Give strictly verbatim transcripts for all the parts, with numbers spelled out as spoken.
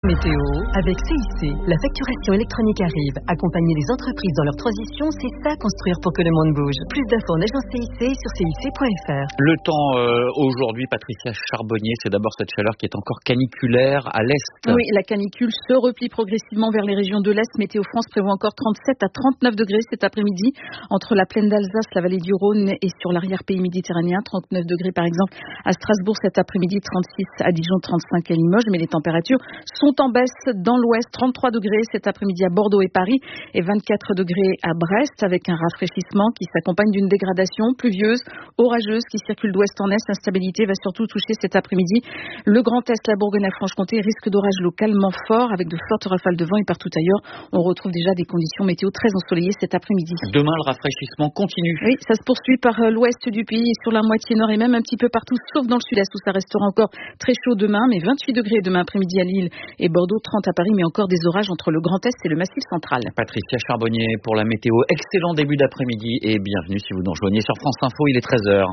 Météo, avec C I C, la facturation électronique arrive. Accompagner les entreprises dans leur transition, c'est ça construire pour que le monde bouge. Plus d'infos en agence C I C sur C I C point F R. Le temps euh, aujourd'hui, Patricia Charbonnier, c'est d'abord cette chaleur qui est encore caniculaire à l'est. Oui, la canicule se replie progressivement vers les régions de l'est. Météo France prévoit encore trente-sept à trente-neuf degrés cet après-midi entre la plaine d'Alsace, la vallée du Rhône et sur l'arrière-pays méditerranéen. trente-neuf degrés par exemple à Strasbourg cet après-midi, trente-six à Dijon, trente-cinq à Limoges. Mais les températures sont en baisse dans l'ouest, trente-trois degrés cet après-midi à Bordeaux et Paris et vingt-quatre degrés à Brest avec un rafraîchissement qui s'accompagne d'une dégradation pluvieuse, orageuse qui circule d'ouest en est. L'instabilité va surtout toucher cet après-midi le Grand Est, la Bourgogne-Franche-Comté, risque d'orage localement fort avec de fortes rafales de vent et partout ailleurs. On retrouve déjà des conditions météo très ensoleillées cet après-midi. Demain, le rafraîchissement continue. Oui, ça se poursuit par l'ouest du pays et sur la moitié nord et même un petit peu partout, sauf dans le sud-est où ça restera encore très chaud demain, mais vingt-huit degrés demain après-midi à Lille et Bordeaux, trente à Paris, mais encore des orages entre le Grand Est et le Massif central. Patricia Charbonnier pour la météo. Excellent début d'après-midi et bienvenue si vous nous rejoignez sur France Info, il est treize heures.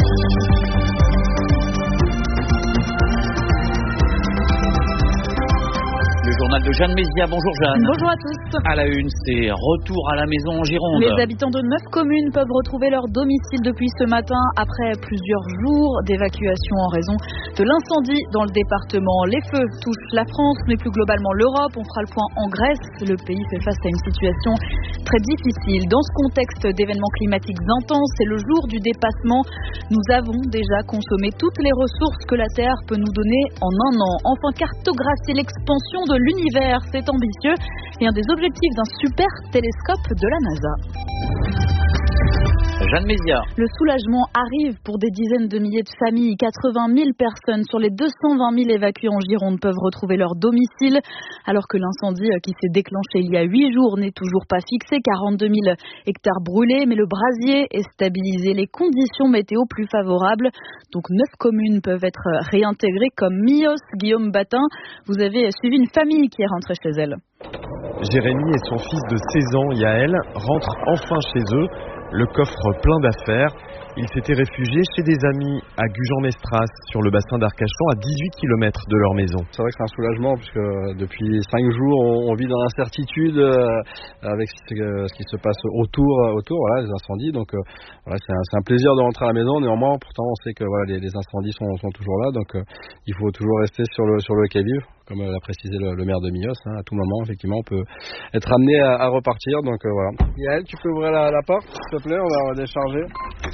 Le journal de Jeanne Mézia. Bonjour Jeanne. Bonjour à tous. À la une, c'est retour à la maison en Gironde. Les habitants de neuf communes peuvent retrouver leur domicile depuis ce matin après plusieurs jours d'évacuation en raison de l'incendie dans le département. Les feux touchent la France, mais plus globalement l'Europe. On fera le point en Grèce. Le pays fait face à une situation très difficile. Dans ce contexte d'événements climatiques intenses et le jour du dépassement, nous avons déjà consommé toutes les ressources que la Terre peut nous donner en un an. Enfin, cartographier l'expansion de l'univers, c'est ambitieux et un des objectifs d'un super télescope de la NASA. Jeanne Mézia. Le soulagement arrive pour des dizaines de milliers de familles. quatre-vingt mille personnes sur les deux cent vingt mille évacuées en Gironde peuvent retrouver leur domicile, alors que l'incendie qui s'est déclenché il y a huit jours n'est toujours pas fixé. quarante-deux mille hectares brûlés, mais le brasier est stabilisé. Les conditions météo plus favorables. Donc neuf communes peuvent être réintégrées comme Mios. Guillaume Batin, vous avez suivi une famille qui est rentrée chez elle. Jérémy et son fils de seize ans, Yaël, rentrent enfin chez eux, le coffre plein d'affaires. Ils s'étaient réfugiés chez des amis à Gujan-Mestras, sur le bassin d'Arcachon, à dix-huit kilomètres de leur maison. C'est vrai que c'est un soulagement, puisque depuis cinq jours, on, on vit dans l'incertitude euh, avec ce, euh, ce qui se passe autour, autour voilà, les incendies. Donc euh, voilà, c'est un, c'est un plaisir de rentrer à la maison. Néanmoins, pourtant, on sait que voilà, les, les incendies sont, sont toujours là, donc euh, il faut toujours rester sur le, sur le quai-vive, comme l'a précisé le, le maire de Mios. Hein, à tout moment, effectivement, on peut être amené à, à repartir. Donc euh, voilà. Yael, tu peux ouvrir la, la porte, s'il te plaît, on va décharger.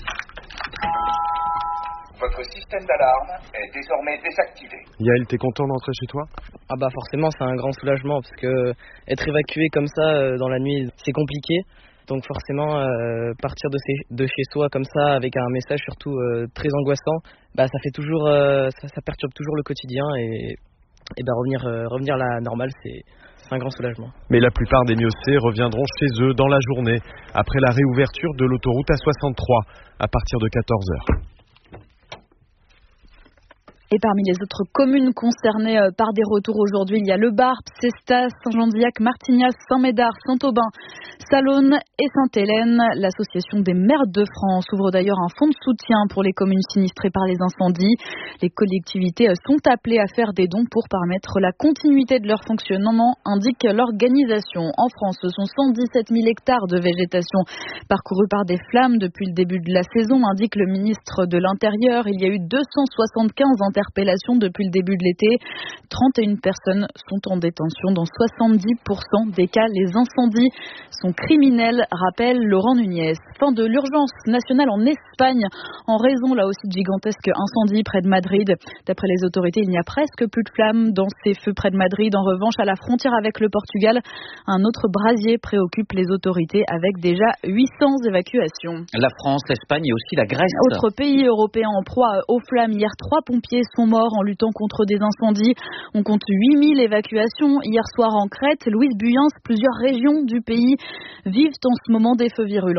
Votre système d'alarme est désormais désactivé. Yael, t'es content d'entrer chez toi ? Ah bah forcément, c'est un grand soulagement parce que être évacué comme ça euh, dans la nuit, c'est compliqué. Donc forcément, euh, partir de, ces, de chez soi comme ça avec un message surtout euh, très angoissant, bah ça fait toujours, euh, ça, ça perturbe toujours le quotidien et, et bah revenir, euh, revenir à la normale, c'est un grand soulagement. Mais la plupart des Miocés reviendront chez eux dans la journée, après la réouverture de l'autoroute A soixante-trois, à partir de quatorze heures. Et parmi les autres communes concernées par des retours aujourd'hui, il y a Le Barp, Cestas, Saint-Jean-d'Illac, Martignas, Saint-Médard, Saint-Aubin, Salonne et Sainte-Hélène. L'association des maires de France ouvre d'ailleurs un fonds de soutien pour les communes sinistrées par les incendies. Les collectivités sont appelées à faire des dons pour permettre la continuité de leur fonctionnement, indique l'organisation. En France, ce sont cent dix-sept mille hectares de végétation parcourus par des flammes depuis le début de la saison, indique le ministre de l'Intérieur. Il y a eu deux cent soixante-quinze interpellations depuis le début de l'été. trente et une personnes sont en détention. Dans soixante-dix pour cent des cas, les incendies sont criminels, rappelle Laurent Nunez. Fin de l'urgence nationale en Espagne, en raison là aussi de gigantesques incendies près de Madrid. D'après les autorités, il n'y a presque plus de flammes dans ces feux près de Madrid. En revanche, à la frontière avec le Portugal, un autre brasier préoccupe les autorités avec déjà huit cents évacuations. La France, l'Espagne et aussi la Grèce. Autre pays européen en proie aux flammes. Hier, trois pompiers sont morts en luttant contre des incendies. On compte huit mille évacuations hier soir en Crète. Louise Buyens, plusieurs régions du pays vivent en ce moment des feux virulents.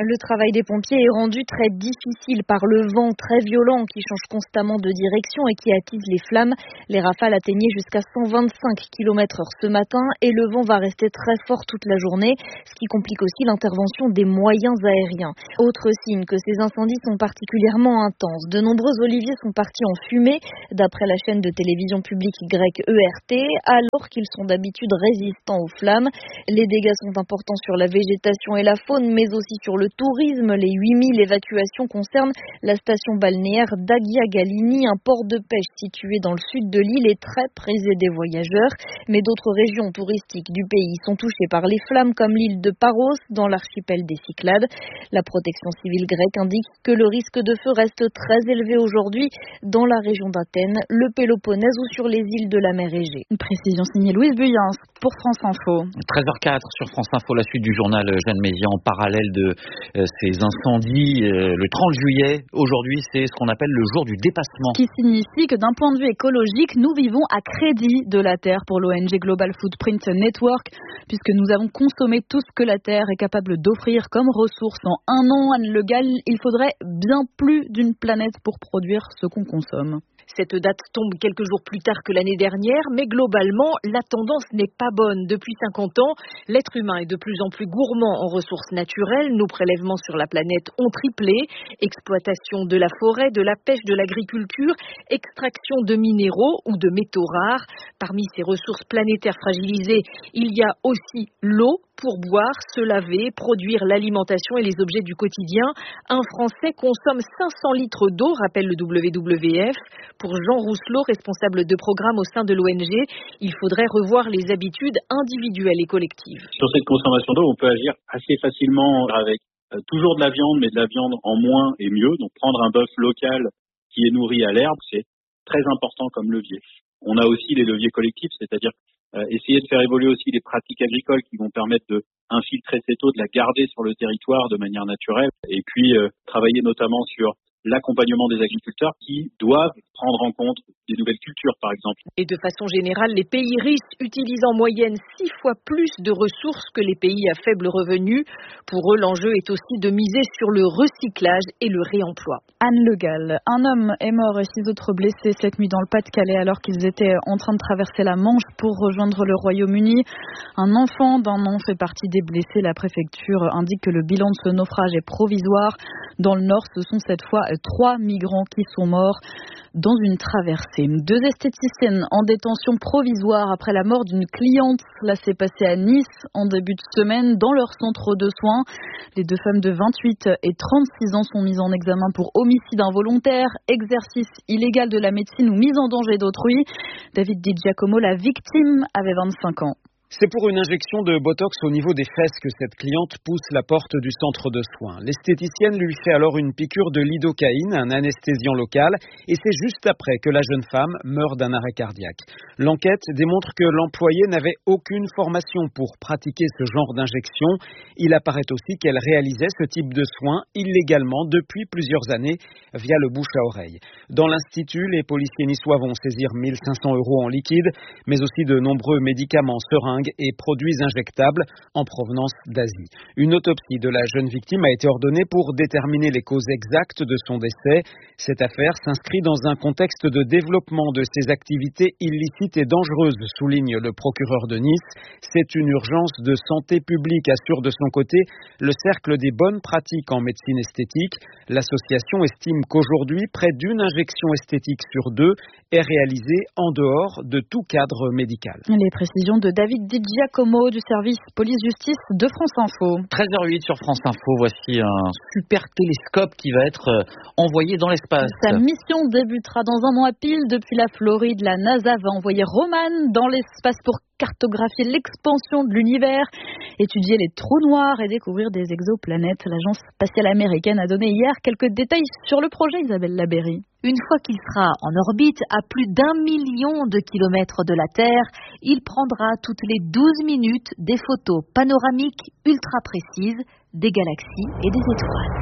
Le travail des pompiers est rendu très difficile par le vent très violent qui change constamment de direction et qui attise les flammes. Les rafales atteignaient jusqu'à cent vingt-cinq kilomètres heure ce matin et le vent va rester très fort toute la journée, ce qui complique aussi l'intervention des moyens aériens. Autre signe que ces incendies sont particulièrement intenses. De nombreux oliviers sont partis en fumée, d'après la chaîne de télévision publique grecque E R T, alors qu'ils sont d'habitude résistants aux flammes. Les dégâts sont importants sur la végétation et la faune, mais aussi sur le tourisme. Les huit mille évacuations concernent la station balnéaire d'Agia Galini, un port de pêche situé dans le sud de l'île et très prisé des voyageurs. Mais d'autres régions touristiques du pays sont touchées par les flammes, comme l'île de Paros, dans l'archipel des Cyclades. La protection civile grecque indique que le risque de feu reste très élevé aujourd'hui dans la région d'Athènes, le Péloponnèse ou sur les îles de la mer Égée. Une précision signée Louise Buyens pour France Info. treize heures quatre sur France Info, la suite du journal Jeanne Mézian en parallèle de euh, ces incendies. Euh, le trente juillet, aujourd'hui, c'est ce qu'on appelle le jour du dépassement. Qui signifie que d'un point de vue écologique, nous vivons à crédit de la Terre pour l'O N G Global Footprint Network, puisque nous avons consommé tout ce que la Terre est capable d'offrir comme ressources en un an. Anne Le Gall, il faudrait bien plus d'une planète pour produire ce qu'on consomme. Cette date tombe quelques jours plus tard que l'année dernière, mais globalement, la tendance n'est pas bonne. Depuis cinquante ans, l'être humain est de plus en plus gourmand en ressources naturelles. Nos prélèvements sur la planète ont triplé. Exploitation de la forêt, de la pêche, de l'agriculture, extraction de minéraux ou de métaux rares. Parmi ces ressources planétaires fragilisées, il y a aussi l'eau pour boire, se laver, produire l'alimentation et les objets du quotidien. Un Français consomme cinq cents litres d'eau, rappelle le W W F. Pour Jean Rousselot, responsable de programme au sein de l'O N G, il faudrait revoir les habitudes individuelles et collectives. Sur cette consommation d'eau, on peut agir assez facilement avec euh, toujours de la viande, mais de la viande en moins et mieux. Donc prendre un bœuf local qui est nourri à l'herbe, c'est très important comme levier. On a aussi les leviers collectifs, c'est-à-dire euh, essayer de faire évoluer aussi les pratiques agricoles qui vont permettre de infiltrer cette eau, de la garder sur le territoire de manière naturelle, et puis euh, travailler notamment sur l'accompagnement des agriculteurs qui doivent prendre en compte des nouvelles cultures, par exemple. Et de façon générale, les pays riches utilisent en moyenne six fois plus de ressources que les pays à faible revenu. Pour eux, l'enjeu est aussi de miser sur le recyclage et le réemploi. Anne Le Gall, un homme est mort et six autres blessés cette nuit dans le Pas-de-Calais alors qu'ils étaient en train de traverser la Manche pour rejoindre le Royaume-Uni. Un enfant d'un an fait partie des blessés. La préfecture indique que le bilan de ce naufrage est provisoire. Dans le nord, ce sont cette fois trois migrants qui sont morts dans une traversée. Deux esthéticiennes en détention provisoire après la mort d'une cliente. Là, c'est passé à Nice en début de semaine dans leur centre de soins. Les deux femmes de vingt-huit et trente-six ans sont mises en examen pour homicide involontaire, exercice illégal de la médecine ou mise en danger d'autrui. David Di Giacomo, la victime, avait vingt-cinq ans. C'est pour une injection de Botox au niveau des fesses que cette cliente pousse la porte du centre de soins. L'esthéticienne lui fait alors une piqûre de lidocaïne, un anesthésiant local, et c'est juste après que la jeune femme meurt d'un arrêt cardiaque. L'enquête démontre que l'employé n'avait aucune formation pour pratiquer ce genre d'injection. Il apparaît aussi qu'elle réalisait ce type de soins illégalement depuis plusieurs années via le bouche à oreille. Dans l'institut, les policiers niçois vont saisir mille cinq cents euros en liquide, mais aussi de nombreux médicaments, seringues et produits injectables en provenance d'Asie. Une autopsie de la jeune victime a été ordonnée pour déterminer les causes exactes de son décès. Cette affaire s'inscrit dans un contexte de développement de ces activités illicites et dangereuses, souligne le procureur de Nice. C'est une urgence de santé publique, assure de son côté le cercle des bonnes pratiques en médecine esthétique. L'association estime qu'aujourd'hui, près d'une injection esthétique sur deux est réalisée en dehors de tout cadre médical. Les précisions de David Di Giacomo du service police-justice de France Info. treize heures huit sur France Info, voici un super télescope qui va être envoyé dans l'espace. Sa mission débutera dans un mois pile. Depuis la Floride, la NASA va envoyer Roman dans l'espace pour cartographier l'expansion de l'univers, étudier les trous noirs et découvrir des exoplanètes. L'agence spatiale américaine a donné hier quelques détails sur le projet, Isabelle Labéry. Une fois qu'il sera en orbite à plus d'un million de kilomètres de la Terre, il prendra toutes les douze minutes des photos panoramiques ultra précises des galaxies et des étoiles.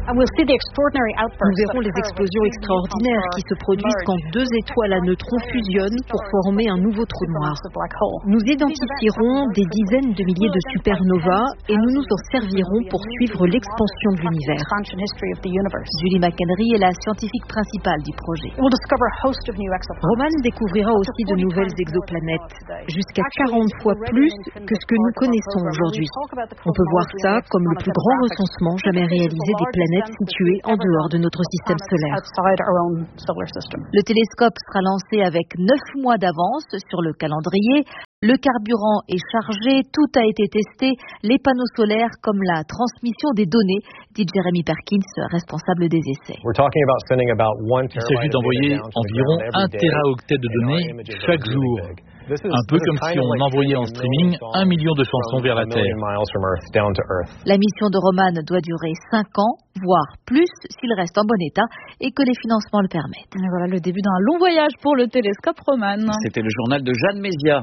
Nous verrons les explosions extraordinaires qui se produisent quand deux étoiles à neutrons fusionnent pour former un nouveau trou noir. Nous identifierons des dizaines de milliers de supernovas et nous nous en servirons pour suivre l'expansion de l'univers. Julie McHenry est la scientifique principale du projet. Roman découvrira aussi de nouvelles exoplanètes, jusqu'à quarante fois plus que ce que nous connaissons aujourd'hui. On peut voir ça comme le plus grand recensement jamais réalisé des planètes situées en dehors de notre système solaire. Le télescope sera lancé avec neuf mois d'avance sur le calendrier. Le carburant est chargé, tout a été testé, les panneaux solaires comme la transmission des données, dit Jeremy Perkins, responsable des essais. Il s'agit d'envoyer environ un téraoctet de données chaque jour. Un peu comme si on envoyait en streaming un million de chansons vers la Terre. La mission de Roman doit durer cinq ans, voire plus, s'il reste en bon état et que les financements le permettent. Et voilà le début d'un long voyage pour le télescope Roman. C'était le journal de Jeanne Mézia.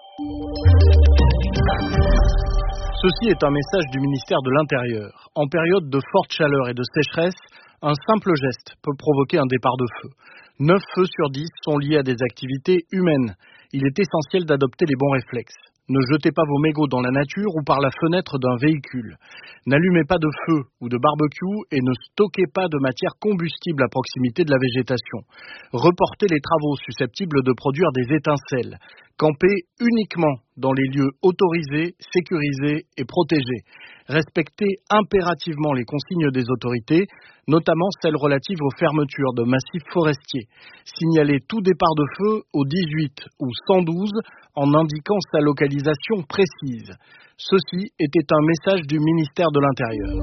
Ceci est un message du ministère de l'Intérieur. En période de forte chaleur et de sécheresse, un simple geste peut provoquer un départ de feu. neuf feux sur dix sont liés à des activités humaines. Il est essentiel d'adopter les bons réflexes. Ne jetez pas vos mégots dans la nature ou par la fenêtre d'un véhicule. N'allumez pas de feu ou de barbecue et ne stockez pas de matière combustible à proximité de la végétation. Reportez les travaux susceptibles de produire des étincelles. Campez uniquement dans les lieux autorisés, sécurisés et protégés. Respectez impérativement les consignes des autorités, notamment celles relatives aux fermetures de massifs forestiers. Signalez tout départ de feu au dix-huit ou cent douze en indiquant sa localisation précise. Ceci était un message du ministère de l'Intérieur.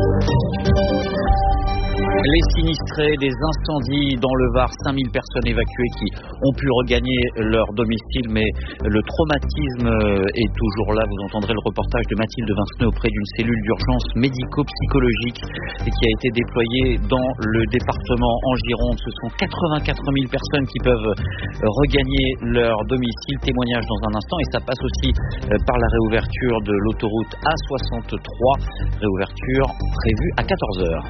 Les sinistrés des incendies dans le Var, cinq mille personnes évacuées qui ont pu regagner leur domicile, mais le traumatisme est toujours là. Vous entendrez le reportage de Mathilde Vinceneux auprès d'une cellule d'urgence médico-psychologique qui a été déployée dans le département en Gironde. Ce sont quatre-vingt-quatre mille personnes qui peuvent regagner leur domicile. Témoignage dans un instant, et ça passe aussi par la réouverture de l'autoroute A soixante-trois, réouverture prévue à quatorze heures.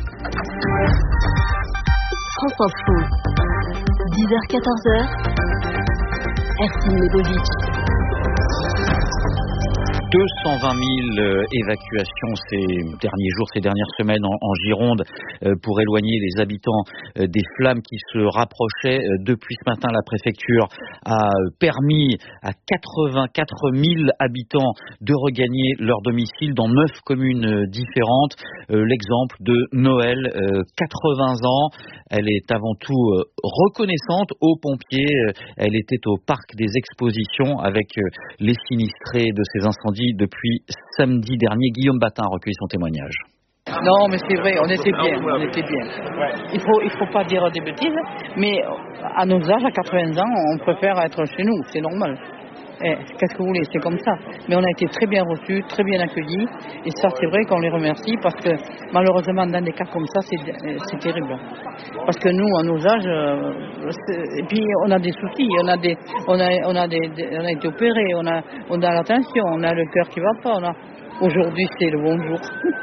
France Info, dix heures quatorze heures, Ercine Lebovic. deux cent vingt mille euh, évacuations ces derniers jours, ces dernières semaines en, en Gironde euh, pour éloigner les habitants euh, des flammes qui se rapprochaient. Euh, depuis ce matin, la préfecture a permis à quatre-vingt-quatre mille habitants de regagner leur domicile dans neuf communes euh, différentes. Euh, l'exemple de Noël, euh, quatre-vingts ans. Elle est avant tout euh, reconnaissante aux pompiers. Euh, elle était au parc des expositions avec euh, les sinistrés de ces incendies depuis samedi dernier. Guillaume Batin recueille son témoignage. Non, mais c'est vrai, on était bien, on était bien. Il faut, il faut pas dire des bêtises, mais à nos âges, à quatre-vingts ans, on préfère être chez nous, c'est normal. Eh, qu'est-ce que vous voulez, c'est comme ça. Mais on a été très bien reçus, très bien accueillis, et ça, c'est vrai qu'on les remercie, parce que malheureusement, dans des cas comme ça, c'est, c'est terrible. Parce que nous, à nos âges, euh, et puis on a des soucis, on a des, on a, on a des, des on a été opérés, on a, on a la tension, on a le cœur qui va pas, on a. Aujourd'hui, c'est le bonjour.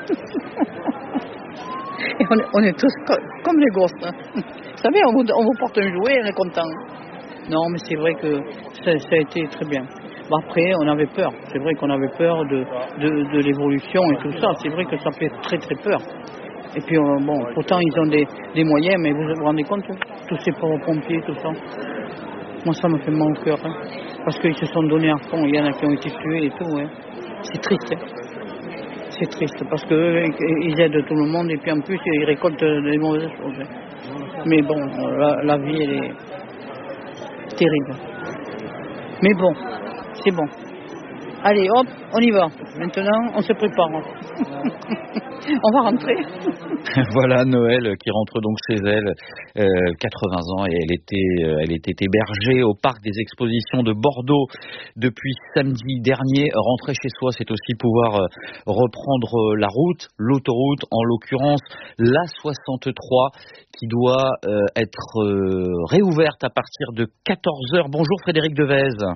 Et on, est, on est tous co- comme les gosses. Hein. Vous savez, on vous, on vous porte un jouet, on est content. Non, mais c'est vrai que ça, ça a été très bien. Bon, après, on avait peur. C'est vrai qu'on avait peur de, de, de l'évolution et tout ça. C'est vrai que ça fait très très peur. Et puis, euh, bon, pourtant, ils ont des, des moyens, mais vous vous rendez compte, tous ces pauvres pompiers, tout ça. Moi, ça me fait mal au cœur. Hein, parce qu'ils se sont donnés à fond. Il y en a qui ont été tués et tout. Hein. C'est triste. Hein. C'est triste parce qu'ils aident tout le monde et puis en plus, ils récoltent des mauvaises choses. Hein. Mais bon, la, la vie, elle est terrible. Mais bon, c'est bon. Allez, hop, on y va. Maintenant, on se prépare. On va rentrer. Voilà Noël qui rentre donc chez elle, euh, quatre-vingts ans, et elle était, euh, elle était hébergée au parc des expositions de Bordeaux depuis samedi dernier. Rentrer chez soi, c'est aussi pouvoir euh, reprendre la route, l'autoroute, en l'occurrence l'A soixante-trois, qui doit euh, être euh, réouverte à partir de quatorze heures. Bonjour Frédéric Devez.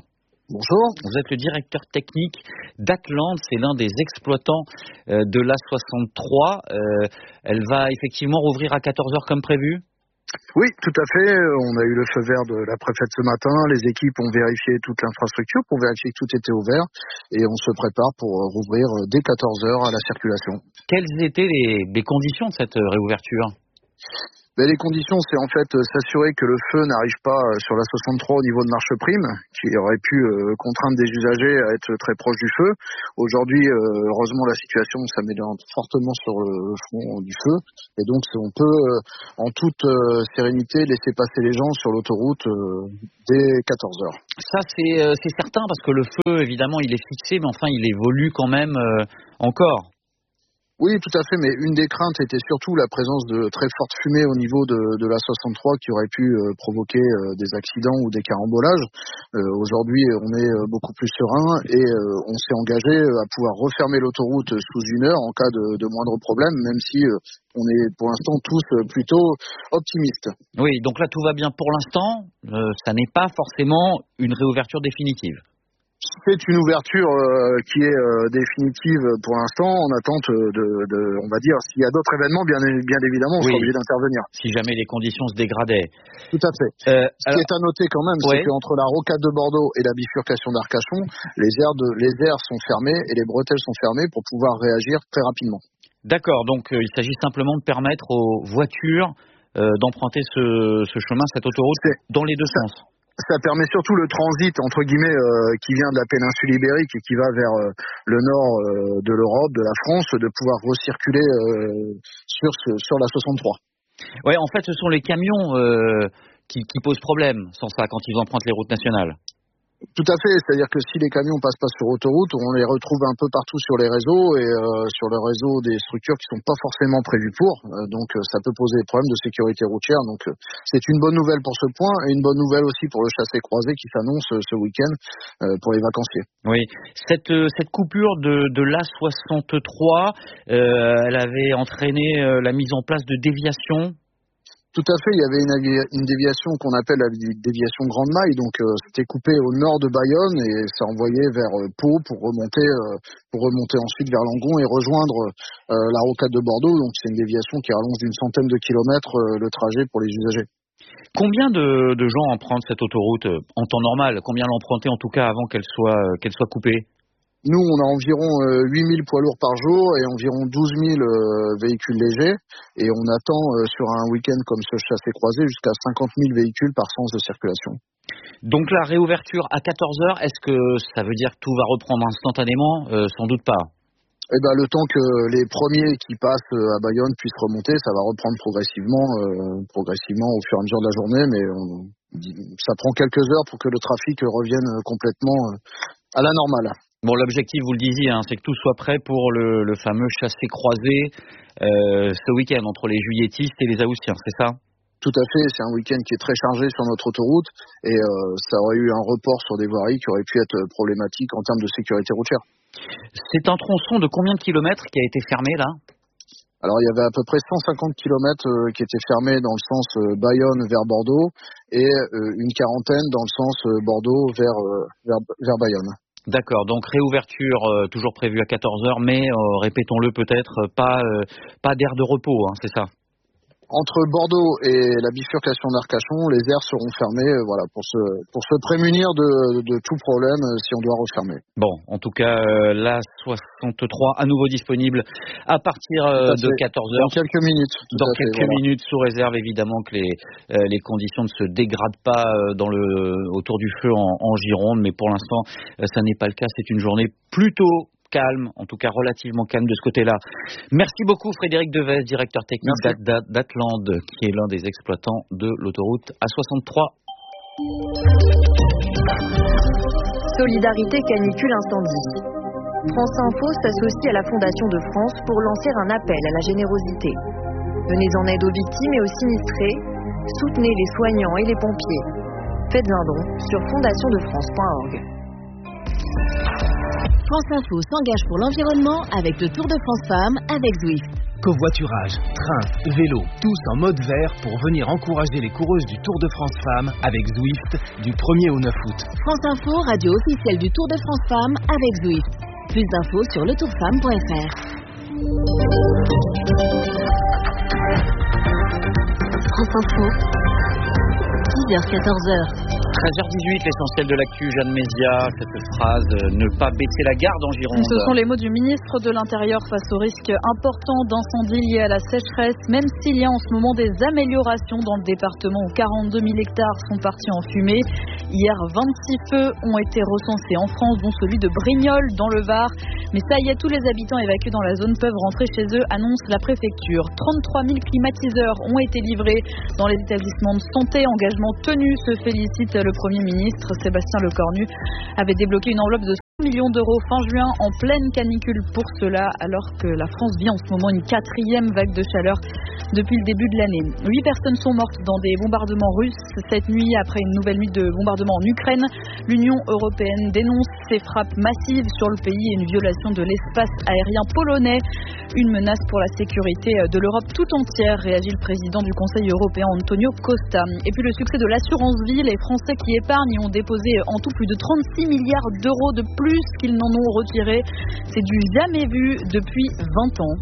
Bonjour. Vous êtes le directeur technique d'Atland, c'est l'un des exploitants euh, de l'A soixante-trois. Euh, elle va effectivement rouvrir à quatorze heures comme prévu ? Oui, tout à fait. On a eu le feu vert de la préfète ce matin. Les équipes ont vérifié toute l'infrastructure pour vérifier que tout était ouvert. Et on se prépare pour rouvrir dès quatorze heures à la circulation. Quelles étaient les, les conditions de cette réouverture ? Ben, les conditions, c'est en fait s'assurer que le feu n'arrive pas sur la soixante-trois au niveau de Marche Prime, qui aurait pu euh, contraindre des usagers à être très proches du feu. Aujourd'hui, euh, heureusement, la situation s'améliore fortement sur le front du feu. Et donc, on peut, euh, en toute euh, sérénité, laisser passer les gens sur l'autoroute euh, dès quatorze heures. Ça, c'est, euh, c'est certain, parce que le feu, évidemment, il est fixé, mais enfin, il évolue quand même euh, encore. Oui, tout à fait, mais une des craintes était surtout la présence de très fortes fumées au niveau de, de la soixante-trois qui aurait pu euh, provoquer euh, des accidents ou des carambolages. Euh, aujourd'hui, on est euh, beaucoup plus serein et euh, on s'est engagé à pouvoir refermer l'autoroute sous une heure en cas de, de moindre problème, même si euh, on est pour l'instant tous plutôt optimistes. Oui, donc là tout va bien pour l'instant, euh, ça n'est pas forcément une réouverture définitive. C'est une ouverture euh, qui est euh, définitive pour l'instant, en attente de, de, on va dire, s'il y a d'autres événements, bien, bien évidemment, on oui. sera obligé d'intervenir. Si jamais les conditions se dégradaient. Tout à fait. Euh, Ce alors... qui est à noter quand même, ouais. c'est qu'entre la rocade de Bordeaux et la bifurcation d'Arcachon, les aires, de, les aires sont fermées et les bretelles sont fermées pour pouvoir réagir très rapidement. D'accord, donc euh, il s'agit simplement de permettre aux voitures euh, d'emprunter ce, ce chemin, cette autoroute, c'est... dans les deux ça... sens. Ça permet surtout le transit, entre guillemets, euh, qui vient de la péninsule ibérique et qui va vers euh, le nord euh, de l'Europe, de la France, de pouvoir recirculer euh, sur, ce, sur la soixante-trois. Oui, en fait, ce sont les camions euh, qui, qui posent problème, sans ça, quand ils empruntent les routes nationales. Tout à fait, c'est-à-dire que si les camions passent pas sur autoroute, on les retrouve un peu partout sur les réseaux et euh, sur le réseau des structures qui sont pas forcément prévues pour, euh, donc euh, ça peut poser des problèmes de sécurité routière. Donc euh, c'est une bonne nouvelle pour ce point et une bonne nouvelle aussi pour le chassé-croisé qui s'annonce euh, ce week-end euh, pour les vacanciers. Oui, cette euh, cette coupure de de l'A soixante-trois, euh, elle avait entraîné euh, la mise en place de déviations. Tout à fait, il y avait une, une déviation qu'on appelle la déviation Grande Maille, donc euh, c'était coupé au nord de Bayonne et ça envoyait vers euh, Pau pour remonter, euh, pour remonter ensuite vers Langon et rejoindre euh, la rocade de Bordeaux. Donc c'est une déviation qui rallonge d'une centaine de kilomètres euh, le trajet pour les usagers. Combien de, de gens empruntent cette autoroute euh, en temps normal ? Combien l'empruntaient en tout cas avant qu'elle soit, euh, qu'elle soit coupée ? Nous, on a environ euh, huit mille poids lourds par jour et environ douze mille euh, véhicules légers. Et on attend euh, sur un week-end comme ce chassé-croisé jusqu'à cinquante mille véhicules par sens de circulation. Donc la réouverture à quatorze heures, est-ce que ça veut dire que tout va reprendre instantanément ? euh, Sans doute pas. Eh ben, le temps que les premiers qui passent à Bayonne puissent remonter, ça va reprendre progressivement, euh, progressivement au fur et à mesure de la journée. Mais on, ça prend quelques heures pour que le trafic revienne complètement à la normale. Bon, l'objectif, vous le disiez, hein, c'est que tout soit prêt pour le, le fameux chassé-croisé euh, ce week-end entre les juilletistes et les haussiens, c'est ça ? Tout à fait, c'est un week-end qui est très chargé sur notre autoroute et euh, ça aurait eu un report sur des voiries qui auraient pu être problématiques en termes de sécurité routière. C'est un tronçon de combien de kilomètres qui a été fermé là ? Alors il y avait à peu près cent cinquante kilomètres euh, qui étaient fermés dans le sens euh, Bayonne vers Bordeaux et euh, une quarantaine dans le sens euh, Bordeaux vers, euh, vers, vers Bayonne. D'accord, donc réouverture euh, toujours prévue à quatorze heures, mais euh, répétons-le peut-être, pas, euh, pas d'aire de repos, hein, c'est ça ? Entre Bordeaux et la bifurcation d'Arcachon, les aires seront fermées euh, voilà, pour, se, pour se prémunir de, de tout problème euh, si on doit refermer. Bon, en tout cas, euh, l'A soixante-trois à nouveau disponible à partir euh, de quatorze heures. Dans quelques minutes. Dans fait, quelques voilà. minutes, sous réserve évidemment que les, euh, les conditions ne se dégradent pas euh, dans le, autour du feu en, en Gironde, mais pour l'instant, euh, ça n'est pas le cas. C'est une journée plutôt calme, en tout cas relativement calme de ce côté-là. Merci beaucoup Frédéric Devez, directeur technique d'Atland, qui est l'un des exploitants de l'autoroute A soixante-trois. Solidarité canicule incendie. France Info s'associe à la Fondation de France pour lancer un appel à la générosité. Venez en aide aux victimes et aux sinistrés, soutenez les soignants et les pompiers. Faites un don sur fondation de france point org. France Info s'engage pour l'environnement avec le Tour de France Femmes avec Zwift. covoiturage, train, vélo, tous en mode vert pour venir encourager les coureuses du Tour de France Femmes avec Zwift du premier au neuf août. France Info, radio officielle du Tour de France Femmes avec Zwift. Plus d'infos sur le tour femme point f r. France Info, dix heures quatorze heures. treize heures dix-huit, l'essentiel de l'actu, Jeanne Mézia, cette phrase, ne pas baisser la garde en Gironde. Ce sont les mots du ministre de l'Intérieur face au risque important d'incendie lié à la sécheresse, même s'il y a en ce moment des améliorations dans le département où quarante-deux mille hectares sont partis en fumée. Hier, vingt-six feux ont été recensés en France, dont celui de Brignoles dans le Var. Mais ça y est, tous les habitants évacués dans la zone peuvent rentrer chez eux, annonce la préfecture. trente-trois mille climatiseurs ont été livrés dans les établissements de santé. Engagement tenu, se félicite le Premier ministre. Sébastien Lecornu avait débloqué une enveloppe de cent millions d'euros fin juin en pleine canicule pour cela, alors que la France vit en ce moment une quatrième vague de chaleur depuis le début de l'année. Huit personnes sont mortes dans des bombardements russes cette nuit après une nouvelle nuit de bombardements en Ukraine. L'Union européenne dénonce ces frappes massives sur le pays et une violation de l'espace aérien polonais. Une menace pour la sécurité de l'Europe tout entière, réagit le président du Conseil européen Antonio Costa. Et puis le succès de l'assurance vie, les Français qui épargnent y ont déposé en tout plus de trente-six milliards d'euros de plus qu'ils n'en ont retiré. C'est du jamais vu depuis vingt ans.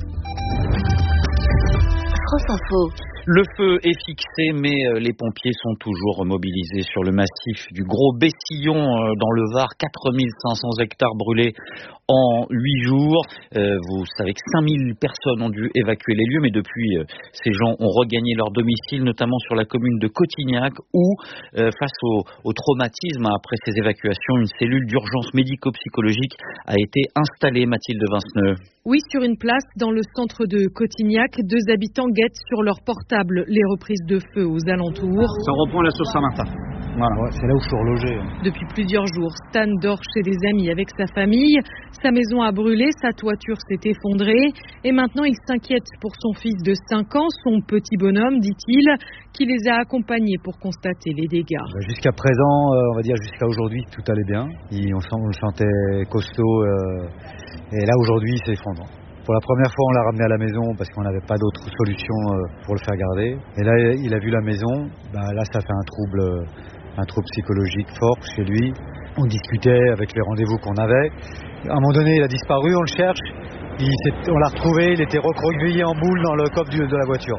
France Info. Le feu est fixé, mais les pompiers sont toujours mobilisés sur le massif du Gros Bessillon dans le Var. quatre mille cinq cents hectares brûlés en huit jours. Euh, vous savez que cinq mille personnes ont dû évacuer les lieux, mais depuis, euh, ces gens ont regagné leur domicile, notamment sur la commune de Cotignac, où, euh, face au, au traumatisme après ces évacuations, une cellule d'urgence médico-psychologique a été installée, Mathilde Vinceneux. Oui, sur une place dans le centre de Cotignac, deux habitants guettent sur leur portable les reprises de feu aux alentours. Ça reprend la sauce Saint-Martin. Voilà, ouais, c'est là où je suis relogé. Depuis plusieurs jours, Stan dort chez des amis avec sa famille. Sa maison a brûlé, sa toiture s'est effondrée. Et maintenant, il s'inquiète pour son fils de cinq ans, son petit bonhomme, dit-il, qui les a accompagnés pour constater les dégâts. Jusqu'à présent, on va dire jusqu'à aujourd'hui, tout allait bien. On le sentait costaud. Euh, et là, aujourd'hui, c'est effondré. Pour la première fois, on l'a ramené à la maison parce qu'on n'avait pas d'autre solution pour le faire garder. Et là, il a vu la maison. Bah, là, ça fait un trouble, un trouble psychologique fort chez lui. On discutait avec les rendez-vous qu'on avait. À un moment donné, il a disparu, on le cherche. Il on l'a retrouvé, il était recroquevillé en boule dans le coffre de la voiture.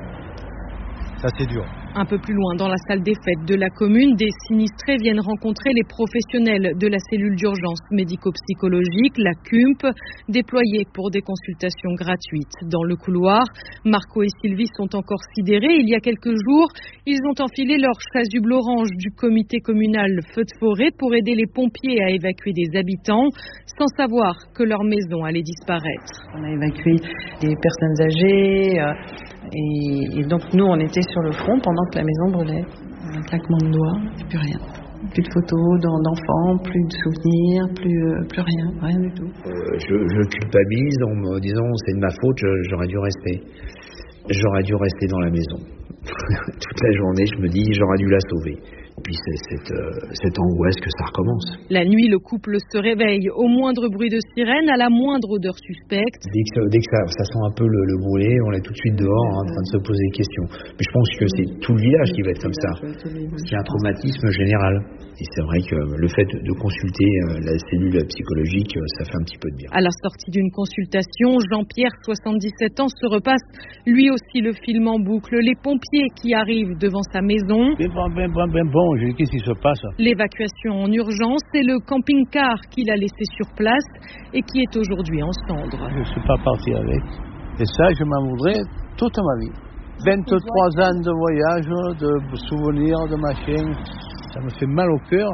Ça, c'est dur. Un peu plus loin, dans la salle des fêtes de la commune, des sinistrés viennent rencontrer les professionnels de la cellule d'urgence médico-psychologique, la C U M P, déployée pour des consultations gratuites. Dans le couloir, Marco et Sylvie sont encore sidérés. Il y a quelques jours, ils ont enfilé leur chasuble orange du comité communal feu de forêt pour aider les pompiers à évacuer des habitants, sans savoir que leur maison allait disparaître. On a évacué des personnes âgées euh, et, et donc nous, on était sur le front pendant que la maison brûlait. Un claquement de doigts, plus rien. Plus de photos d'enfants, plus de souvenirs, plus, euh, plus rien, rien du tout. Euh, je, je culpabilise en me disant c'est de ma faute, je, j'aurais dû rester. J'aurais dû rester dans la maison. Toute la journée, je me dis j'aurais dû la sauver. Et puis c'est cette, euh, cette angoisse que ça recommence. La nuit, le couple se réveille au moindre bruit de sirène, à la moindre odeur suspecte. Dès que, dès que ça, ça sent un peu le, le brûlé, on est tout de suite dehors hein, en train de se poser des questions. Mais je pense que c'est tout le village qui va être comme ça. Parce qu'il y a un traumatisme général. Et c'est vrai que le fait de consulter la cellule psychologique, ça fait un petit peu de bien. À la sortie d'une consultation, Jean-Pierre, soixante-dix-sept ans, se repasse lui aussi le film en boucle. Les pompiers qui arrivent devant sa maison. Ben bon, ben bon, ben bon, je dis qu'est-ce qui se passe? L'évacuation en urgence, c'est le camping-car qu'il a laissé sur place et qui est aujourd'hui en cendres. Je ne suis pas parti avec. Et ça, je m'en voudrais toute ma vie. vingt-trois ans de voyage, de souvenirs, de machin. Ça me fait mal au cœur,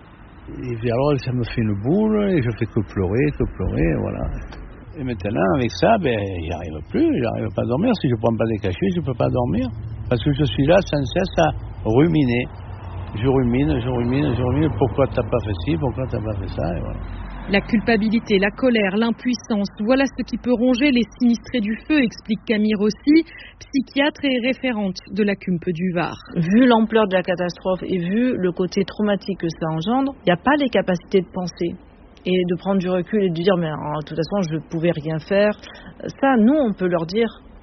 et alors ça me fait une boule, et je fais que pleurer, que pleurer, voilà. Et maintenant, avec ça, ben, j'y arrive plus, j'arrive pas à dormir. Si je prends pas des cachets, je peux pas dormir. Parce que je suis là sans cesse à ruminer. Je rumine, je rumine, je rumine, pourquoi t'as pas fait ci, pourquoi t'as pas fait ça, et voilà. La culpabilité, la colère, l'impuissance, voilà ce qui peut ronger les sinistrés du feu, explique Camille Rossi, psychiatre et référente de la C U M P du Var. Vu l'ampleur de la catastrophe et vu le côté traumatique que ça engendre, il n'y a pas les capacités de penser et de prendre du recul et de dire mais de toute façon je ne pouvais rien faire. Ça, nous, on peut leur dire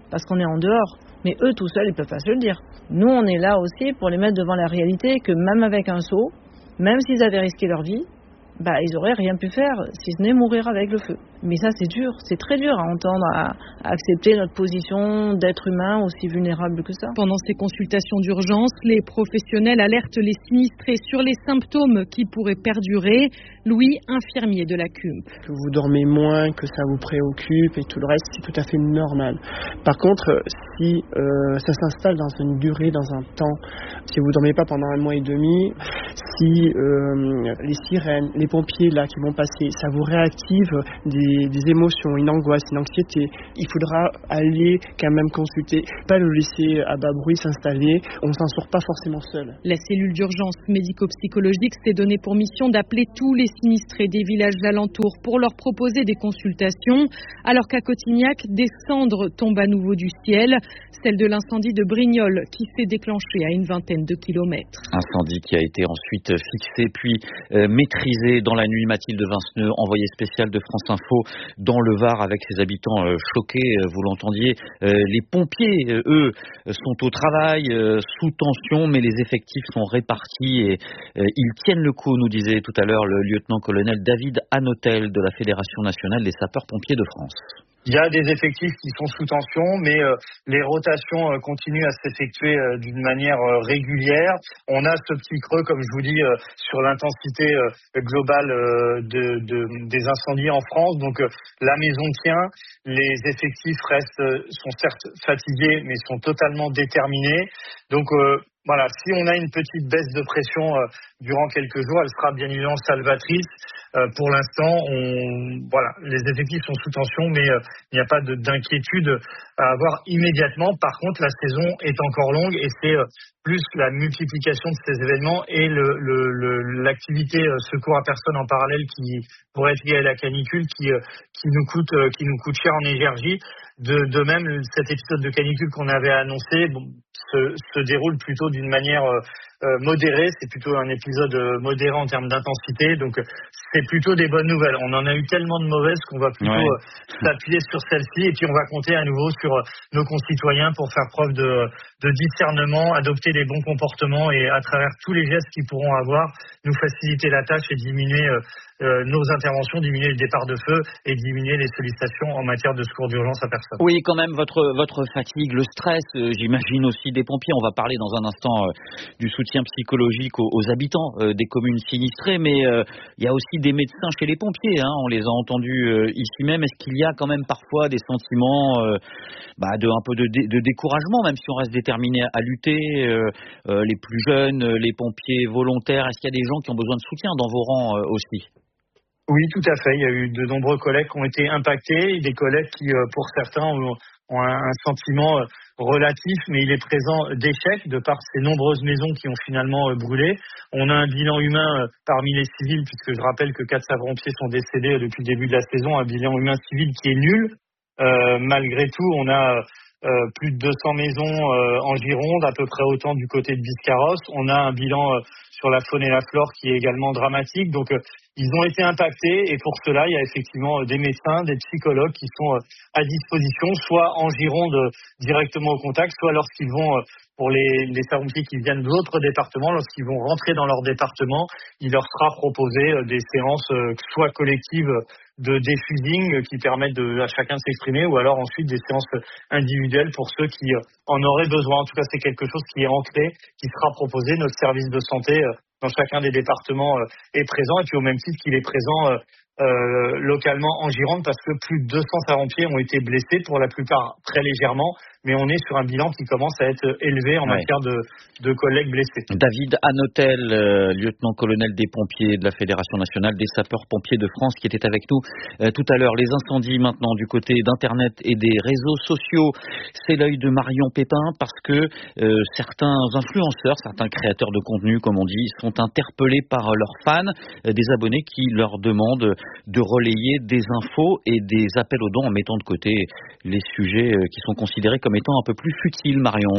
parce qu'on est en dehors. Mais eux, tout seuls, ils peuvent pas se le dire. Nous, on est là aussi pour les mettre devant la réalité que même avec un seau, même s'ils avaient risqué leur vie, bah, ils auraient rien pu faire si ce n'est mourir avec le feu. Mais ça, c'est dur, c'est très dur à entendre, à, à accepter notre position d'être humain aussi vulnérable que ça. Pendant ces consultations d'urgence, les professionnels alertent les sinistrés sur les symptômes qui pourraient perdurer. Louis, infirmier de la C U M P. Que vous dormez moins, que ça vous préoccupe et tout le reste, c'est tout à fait normal. Par contre, si euh, ça s'installe dans une durée, dans un temps, si vous dormez pas pendant un mois et demi, si euh, les sirènes, les pompiers là qui vont passer, ça vous réactive des, des émotions, une angoisse, une anxiété, il faudra aller quand même consulter, pas le laisser à bas bruit s'installer, on s'en sort pas forcément seul. La cellule d'urgence médico-psychologique s'est donnée pour mission d'appeler tous les sinistrés des villages alentours pour leur proposer des consultations, alors qu'à Cotignac, des cendres tombent à nouveau du ciel, celle de l'incendie de Brignoles qui s'est déclenché à une vingtaine de kilomètres. Incendie qui a été ensuite fixé puis euh, maîtrisé dans la nuit. Mathilde Vinceneux, envoyée spéciale de France Info dans le Var avec ses habitants euh, choqués, euh, vous l'entendiez. Euh, les pompiers, euh, eux, sont au travail, euh, sous tension, mais les effectifs sont répartis et euh, ils tiennent le coup, nous disait tout à l'heure le lieutenant-colonel David Hanotel de la Fédération nationale des sapeurs-pompiers de France. Il y a des effectifs qui sont sous tension, mais euh, les rotations euh, continuent à s'effectuer euh, d'une manière euh, régulière. On a ce petit creux, comme je vous dis, euh, sur l'intensité euh, globale euh, de, de, des incendies en France. Donc euh, la maison tient, les effectifs restent, euh, sont certes fatigués, mais sont totalement déterminés. Donc euh, voilà, si on a une petite baisse de pression euh, durant quelques jours, elle sera bien évidemment salvatrice. Euh, pour l'instant, on, voilà, les effectifs sont sous tension, mais euh, il n'y a pas de, d'inquiétude à avoir immédiatement. Par contre, la saison est encore longue et c'est euh, plus la multiplication de ces événements et le, le, le, l'activité euh, secours à personne en parallèle qui pourrait être liée à la canicule qui, euh, qui nous coûte, euh, qui nous coûte cher en énergie. De, de même, cet épisode de canicule qu'on avait annoncé bon, se, se déroule plutôt d'une manière euh, euh, modérée. C'est plutôt un épisode euh, modéré en termes d'intensité. Donc, c'est plutôt des bonnes nouvelles. On en a eu tellement de mauvaises qu'on va plutôt ouais. euh, s'appuyer sur celle-ci. Et puis, on va compter à nouveau sur euh, nos concitoyens pour faire preuve de, de discernement, adopter les bons comportements et à travers tous les gestes qu'ils pourront avoir, nous faciliter la tâche et diminuer euh, euh, nos interventions, diminuer le départ de feu et diminuer les sollicitations en matière de secours d'urgence à personne. Oui, quand même, votre, votre fatigue, le stress, euh, j'imagine aussi des pompiers. On va parler dans un instant euh, du soutien psychologique aux, aux habitants euh, des communes sinistrées, mais euh, il y a aussi des médecins chez les pompiers, hein, on les a entendus euh, ici même. Est-ce qu'il y a quand même parfois des sentiments euh, bah, de un peu de, dé, de découragement, même si on reste déterminé à, à lutter, euh, euh, les plus jeunes, les pompiers volontaires, est-ce qu'il y a des gens qui ont besoin de soutien dans vos rangs euh, aussi ? Oui, tout à fait. Il y a eu de nombreux collègues qui ont été impactés, et des collègues qui, pour certains, ont, ont un sentiment relatif, mais il est présent d'échec de par ces nombreuses maisons qui ont finalement brûlé. On a un bilan humain parmi les civils, puisque je rappelle que quatre sapeurs-pompiers sont décédés depuis le début de la saison, un bilan humain civil qui est nul. Euh, malgré tout, on a euh, plus de deux cents maisons euh, en Gironde, à peu près autant du côté de Biscarrosse. On a un bilan euh, sur la faune et la flore qui est également dramatique. Donc, euh, ils ont été impactés et pour cela, il y a effectivement des médecins, des psychologues qui sont euh, à disposition, soit en Gironde euh, directement au contact, soit lorsqu'ils vont, euh, pour les, les sapeurs-pompiers qui viennent d'autres départements, lorsqu'ils vont rentrer dans leur département, il leur sera proposé euh, des séances euh, soit collectives de défusing qui permettent de, à chacun de s'exprimer, ou alors ensuite des séances individuelles pour ceux qui en auraient besoin. En tout cas, c'est quelque chose qui est ancré, qui sera proposé. Notre service de santé dans chacun des départements est présent, et puis au même titre qu'il est présent euh, localement en Gironde, parce que plus de deux cents sapeurs-pompiers ont été blessés, pour la plupart très légèrement, mais on est sur un bilan qui commence à être élevé en ouais. matière de, de collègues blessés. David Hanotel, euh, lieutenant-colonel des pompiers de la Fédération nationale des sapeurs-pompiers de France, qui était avec nous euh, tout à l'heure. Les incendies maintenant du côté d'Internet et des réseaux sociaux, c'est l'œil de Marion Pépin, parce que euh, certains influenceurs, certains créateurs de contenu, comme on dit, sont interpellés par leurs fans, euh, des abonnés qui leur demandent de relayer des infos et des appels aux dons en mettant de côté les sujets euh, qui sont considérés comme étant un peu plus futiles, Marion.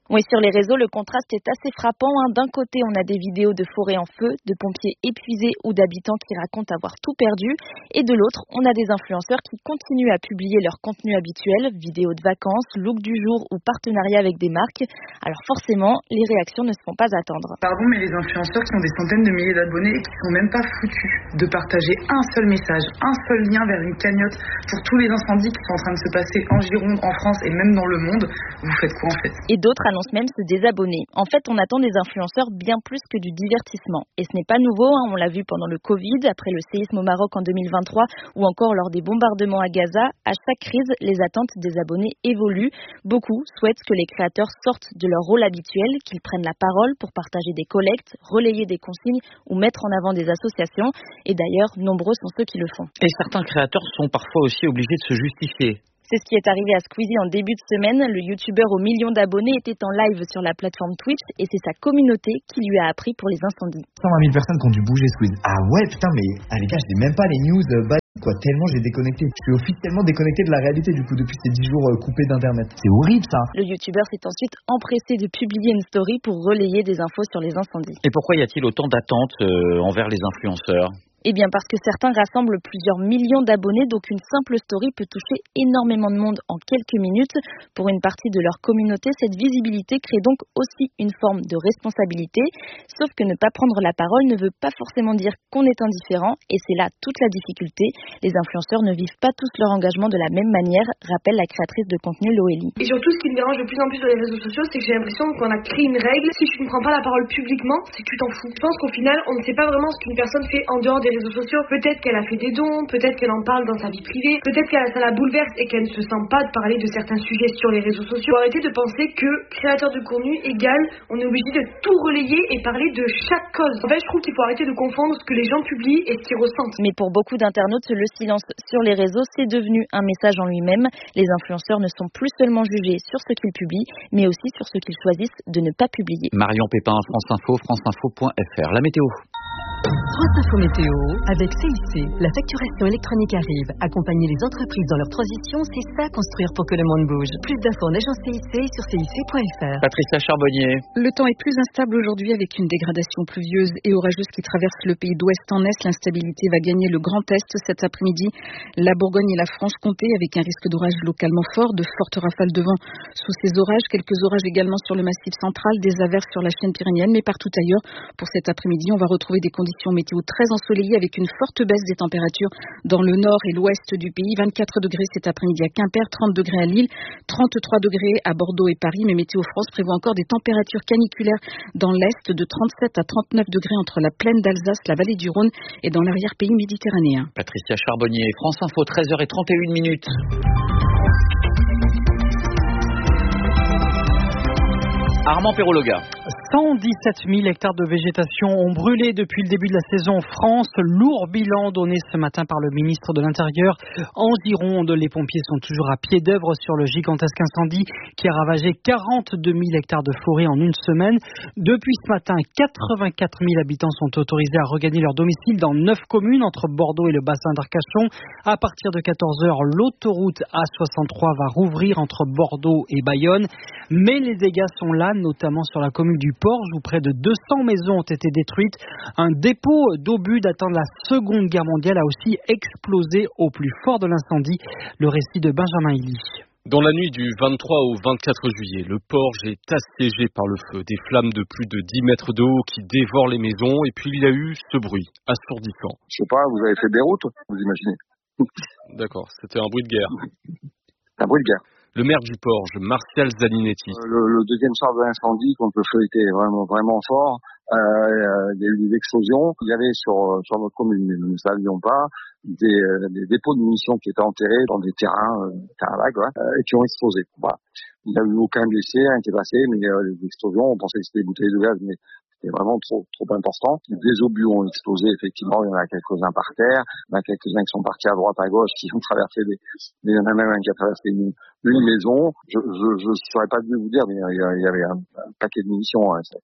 Oui, sur les réseaux, le contraste est assez frappant. Hein. D'un côté, on a des vidéos de forêts en feu, de pompiers épuisés ou d'habitants qui racontent avoir tout perdu. Et de l'autre, on a des influenceurs qui continuent à publier leur contenu habituel, vidéos de vacances, look du jour ou partenariats avec des marques. Alors forcément, les réactions ne se font pas attendre. Pardon, mais les influenceurs qui ont des centaines de milliers d'abonnés et qui sont même pas foutus de partager un seul message, un seul lien vers une cagnotte pour tous les incendies qui sont en train de se passer en Gironde, en France et même dans le monde, vous faites quoi en fait? Et d'autres annoncent même se désabonner. En fait, on attend des influenceurs bien plus que du divertissement. Et ce n'est pas nouveau, hein, on l'a vu pendant le Covid, après le séisme au Maroc en deux mille vingt-trois ou encore lors des bombardements à Gaza. À chaque crise, les attentes des abonnés évoluent. Beaucoup souhaitent que les créateurs sortent de leur rôle habituel, qu'ils prennent la parole pour partager des collectes, relayer des consignes ou mettre en avant des associations. Et d'ailleurs, nombreux sont ceux qui le font. Et certains créateurs sont parfois aussi obligés de se justifier. C'est ce qui est arrivé à Squeezie en début de semaine. Le youtubeur aux millions d'abonnés était en live sur la plateforme Twitch et c'est sa communauté qui lui a appris pour les incendies. cent vingt mille personnes qui ont dû bouger Squeezie. Ah ouais, putain, mais ah, les gars, je n'ai même pas les news euh, bah, quoi, tellement j'ai déconnecté. Je suis officiellement déconnecté de la réalité du coup depuis ces dix jours euh, coupés d'internet. C'est horrible ça. Le youtubeur s'est ensuite empressé de publier une story pour relayer des infos sur les incendies. Et pourquoi y a-t-il autant d'attentes euh, envers les influenceurs ? Eh bien parce que certains rassemblent plusieurs millions d'abonnés, donc une simple story peut toucher énormément de monde en quelques minutes. Pour une partie de leur communauté, cette visibilité crée donc aussi une forme de responsabilité. Sauf que ne pas prendre la parole ne veut pas forcément dire qu'on est indifférent, et c'est là toute la difficulté. Les influenceurs ne vivent pas tous leur engagement de la même manière, rappelle la créatrice de contenu Loélie. Et surtout, ce qui me dérange de plus en plus sur les réseaux sociaux, c'est que j'ai l'impression qu'on a créé une règle. Si tu ne prends pas la parole publiquement, c'est que tu t'en fous. Je pense qu'au final, on ne sait pas vraiment ce qu'une personne fait en dehors des réseaux sociaux. Peut-être qu'elle a fait des dons, peut-être qu'elle en parle dans sa vie privée, peut-être que ça la bouleverse et qu'elle ne se sent pas de parler de certains sujets sur les réseaux sociaux. Faut arrêter de penser que créateur de contenu égale on est obligé de tout relayer et parler de chaque cause. En fait, je trouve qu'il faut arrêter de confondre ce que les gens publient et ce qu'ils ressentent. Mais pour beaucoup d'internautes, le silence sur les réseaux, c'est devenu un message en lui-même. Les influenceurs ne sont plus seulement jugés sur ce qu'ils publient, mais aussi sur ce qu'ils choisissent de ne pas publier. Marion Pépin, France Info, franceinfo point f r. La météo. France Info Météo, avec C I C, la facturation électronique arrive. Accompagner les entreprises dans leur transition, c'est ça construire pour que le monde bouge. Plus d'infos en agence C I C sur C I C point f r. Patricia Charbonnier. Le temps est plus instable aujourd'hui avec une dégradation pluvieuse et orageuse qui traverse le pays d'ouest en est. L'instabilité va gagner le Grand Est cet après-midi. La Bourgogne et la Franche-Comté avec un risque d'orage localement fort, de fortes rafales de vent sous ces orages. Quelques orages également sur le massif central, des averses sur la chaîne pyrénéenne, mais partout ailleurs. Pour cet après-midi, on va retrouver des conditions météo très ensoleillées avec une forte baisse des températures dans le nord et l'ouest du pays. vingt-quatre degrés cet après-midi à Quimper, trente degrés à Lille, trente-trois degrés à Bordeaux et Paris. Mais Météo France prévoit encore des températures caniculaires dans l'est de trente-sept à trente-neuf degrés entre la plaine d'Alsace, la vallée du Rhône et dans l'arrière-pays méditerranéen. Patricia Charbonnier, France Info, treize heures trente et une minutes. Armand Perrologa. cent dix-sept mille hectares de végétation ont brûlé depuis le début de la saison en France. Lourd bilan donné ce matin par le ministre de l'Intérieur. En Gironde, les pompiers sont toujours à pied d'œuvre sur le gigantesque incendie qui a ravagé quarante-deux mille hectares de forêt en une semaine. Depuis ce matin, quatre-vingt-quatre mille habitants sont autorisés à regagner leur domicile dans neuf communes entre Bordeaux et le bassin d'Arcachon. À partir de quatorze heures, l'autoroute A soixante-trois va rouvrir entre Bordeaux et Bayonne. Mais les dégâts sont là, notamment sur la commune du Porge où près de deux cents maisons ont été détruites. Un dépôt d'obus datant de la Seconde Guerre mondiale a aussi explosé au plus fort de l'incendie. Le récit de Benjamin Illy. Dans la nuit du vingt-trois au vingt-quatre juillet, le Porge est assiégé par le feu. Des flammes de plus de dix mètres de haut qui dévorent les maisons. Et puis il y a eu ce bruit assourdissant. Je sais pas, vous avez fait Beyrouth, vous imaginez? D'accord, c'était un bruit de guerre. Un bruit de guerre. Le maire du Porge, Martial Zaninetti. Euh, le, le deuxième soir de l'incendie, quand le feu était vraiment vraiment fort, euh, il y a eu des explosions. Il y avait sur sur notre commune, mais nous ne savions pas, des, des dépôts de munitions qui étaient enterrés dans des terrains, euh, terrains vagues, ouais, euh, et qui ont explosé. Voilà. Il n'y a eu aucun blessé, rien qui est passé, mais euh, les explosions, on pensait que c'était des bouteilles de gaz, mais c'était vraiment trop trop important. Des obus ont explosé, effectivement, il y en a quelques-uns par terre, il y en a quelques-uns qui sont partis à droite, à gauche, qui ont traversé des... Mais il y en a même un qui a traversé une, une maison. Je je, je saurais pas mieux vous dire, mais il y avait un, un paquet de munitions. Hein.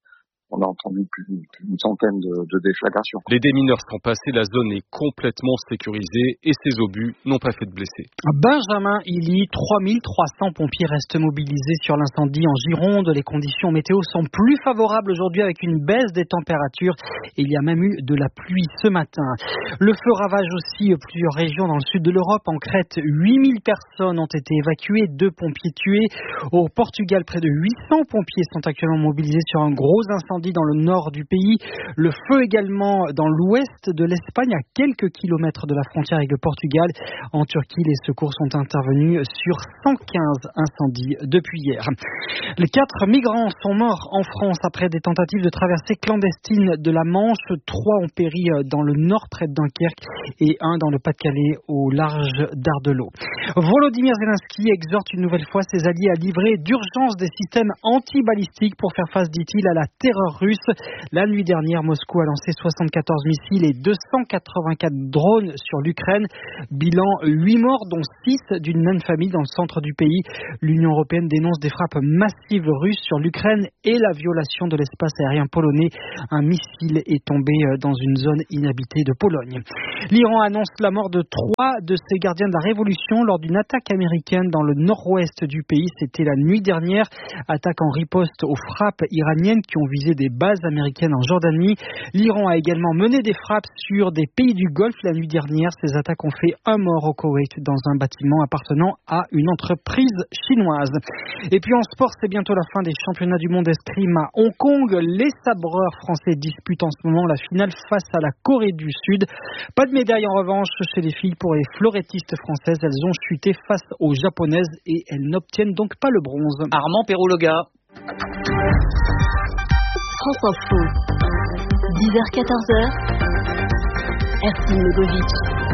on a entendu plus, plus d'une centaine de, de déflagrations. Les démineurs sont passés, la zone est complètement sécurisée et ces obus n'ont pas fait de blessés. Benjamin Illy, trois mille trois cents pompiers restent mobilisés sur l'incendie en Gironde. Les conditions météo sont plus favorables aujourd'hui avec une baisse des températures et il y a même eu de la pluie ce matin. Le feu ravage aussi plusieurs régions dans le sud de l'Europe. En Crète, huit mille personnes ont été évacuées, deux pompiers tués. Au Portugal, près de huit cents pompiers sont actuellement mobilisés sur un gros incendie dans le nord du pays. Le feu également dans l'ouest de l'Espagne, à quelques kilomètres de la frontière avec le Portugal. En Turquie, les secours sont intervenus sur cent quinze incendies depuis hier. Les quatre migrants sont morts en France après des tentatives de traversée clandestine de la Manche. Trois ont péri dans le nord près de Dunkerque et un dans le Pas-de-Calais au large d'Ardelot. Volodymyr Zelensky exhorte une nouvelle fois ses alliés à livrer d'urgence des systèmes antibalistiques pour faire face, dit-il, à la terreur russe. La nuit dernière, Moscou a lancé soixante-quatorze missiles et deux cent quatre-vingt-quatre drones sur l'Ukraine. Bilan huit morts, dont six d'une même famille dans le centre du pays. L'Union européenne dénonce des frappes massives russes sur l'Ukraine et la violation de l'espace aérien polonais. Un missile est tombé dans une zone inhabitée de Pologne. L'Iran annonce la mort de trois de ses gardiens de la révolution lors d'une attaque américaine dans le nord-ouest du pays. C'était la nuit dernière. Attaque en riposte aux frappes iraniennes qui ont visé des bases américaines en Jordanie. L'Iran a également mené des frappes sur des pays du Golfe la nuit dernière. Ces attaques ont fait un mort au Koweït dans un bâtiment appartenant à une entreprise chinoise. Et puis en sport, c'est bientôt la fin des championnats du monde d'escrime à Hong Kong. Les sabreurs français disputent en ce moment la finale face à la Corée du Sud. Pas de médaille en revanche chez les filles pour les florettistes françaises. Elles ont chuté face aux japonaises et elles n'obtiennent donc pas le bronze. Armand Perrologa. France Info, dix heures quatorze heures, Ercine Legovic.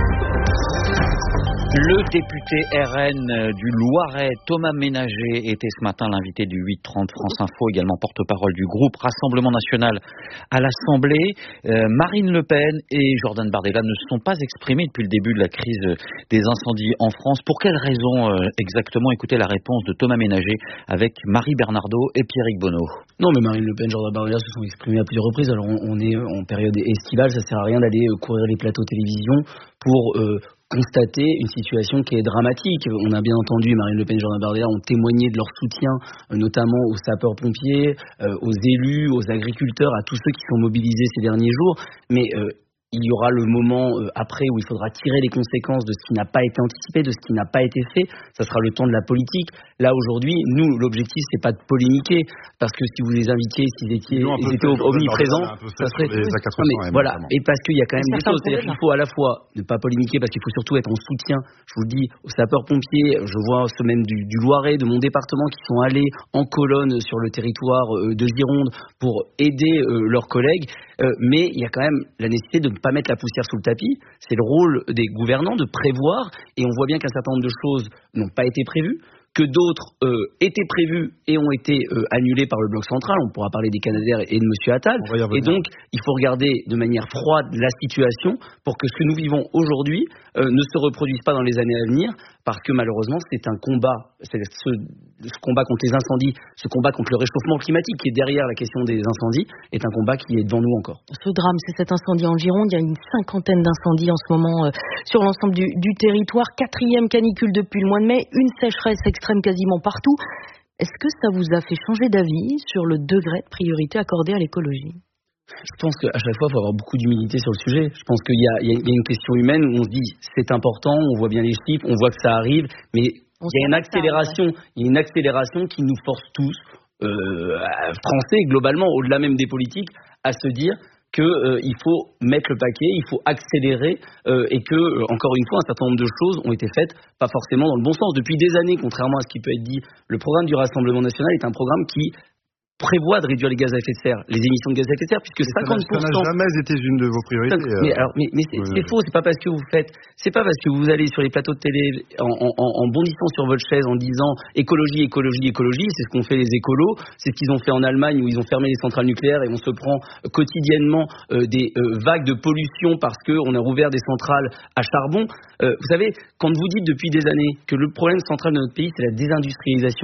Le député R N du Loiret, Thomas Ménager, était ce matin l'invité du huit trente France Info, également porte-parole du groupe Rassemblement National à l'Assemblée. Euh, Marine Le Pen et Jordan Bardella ne se sont pas exprimés depuis le début de la crise des incendies en France. Pour quelles raisons euh, exactement? Écoutez la réponse de Thomas Ménager avec Marie Bernardo et Pierrick Bonneau. Non, mais Marine Le Pen et Jordan Bardella se sont exprimés à plusieurs reprises. Alors on, on est en période estivale, ça sert à rien d'aller courir les plateaux télévision pour euh, constater une situation qui est dramatique. On a bien entendu, Marine Le Pen et Jordan Bardella ont témoigné de leur soutien, euh, notamment aux sapeurs-pompiers, euh, aux élus, aux agriculteurs, à tous ceux qui sont mobilisés ces derniers jours. Mais euh, il y aura le moment euh, après où il faudra tirer les conséquences de ce qui n'a pas été anticipé, de ce qui n'a pas été fait. Ça sera le temps de la politique. Là, aujourd'hui, nous, l'objectif, c'est pas de polémiquer, parce que si vous les invitiez, s'ils étaient, ils étaient omniprésents, ça serait... Non, mais voilà. Et parce qu'il y a quand même des choses. C'est-à-dire qu'il faut à la fois ne pas polémiquer, parce qu'il faut surtout être en soutien, je vous le dis, aux sapeurs-pompiers. Je vois ceux même du, du Loiret, de mon département, qui sont allés en colonne sur le territoire euh, de Gironde pour aider euh, leurs collègues. Euh, mais il y a quand même la nécessité de ne pas mettre la poussière sous le tapis. C'est le rôle des gouvernants de prévoir, et on voit bien qu'un certain nombre de choses n'ont pas été prévues, que d'autres euh, étaient prévues et ont été euh, annulées par le bloc central. On pourra parler des Canadair et de M. Attal. Et donc, il faut regarder de manière froide la situation pour que ce que nous vivons aujourd'hui euh, ne se reproduise pas dans les années à venir, parce que malheureusement, c'est un combat, c'est ce, ce combat contre les incendies, ce combat contre le réchauffement climatique qui est derrière la question des incendies, est un combat qui est devant nous encore. Ce drame, c'est cet incendie en Gironde. Il y a une cinquantaine d'incendies en ce moment euh, sur l'ensemble du, du territoire. Quatrième canicule depuis le mois de mai, une sécheresse extrême quasiment partout. Est-ce que ça vous a fait changer d'avis sur le degré de priorité accordé à l'écologie? Je pense qu'à chaque fois, il faut avoir beaucoup d'humilité sur le sujet. Je pense qu'il y a, il y a une question humaine où on se dit c'est important, on voit bien les chiffres, on voit que ça arrive, mais on il y a une accélération, ça, ouais. il y a une accélération qui nous force tous, euh, Français globalement, au-delà même des politiques, à se dire qu'il euh, faut mettre le paquet, il faut accélérer euh, et que, euh, encore une fois, un certain nombre de choses ont été faites pas forcément dans le bon sens. Depuis des années, contrairement à ce qui peut être dit, le programme du Rassemblement National est un programme qui prévoit de réduire les gaz à effet de serre, les émissions de gaz à effet de serre, puisque cinquante pour cent... Ça n'a jamais été une de vos priorités. Mais, alors, mais, mais c'est, oui, c'est faux, c'est pas parce que vous faites, c'est pas parce que vous allez sur les plateaux de télé en, en, en bondissant sur votre chaise en disant écologie, écologie, écologie, c'est ce qu'ont fait les écolos, c'est ce qu'ils ont fait en Allemagne où ils ont fermé les centrales nucléaires et on se prend quotidiennement euh, des euh, vagues de pollution parce qu'on a rouvert des centrales à charbon. Euh, vous savez, quand vous dites depuis des années que le problème central de notre pays, c'est la désindustrialisation,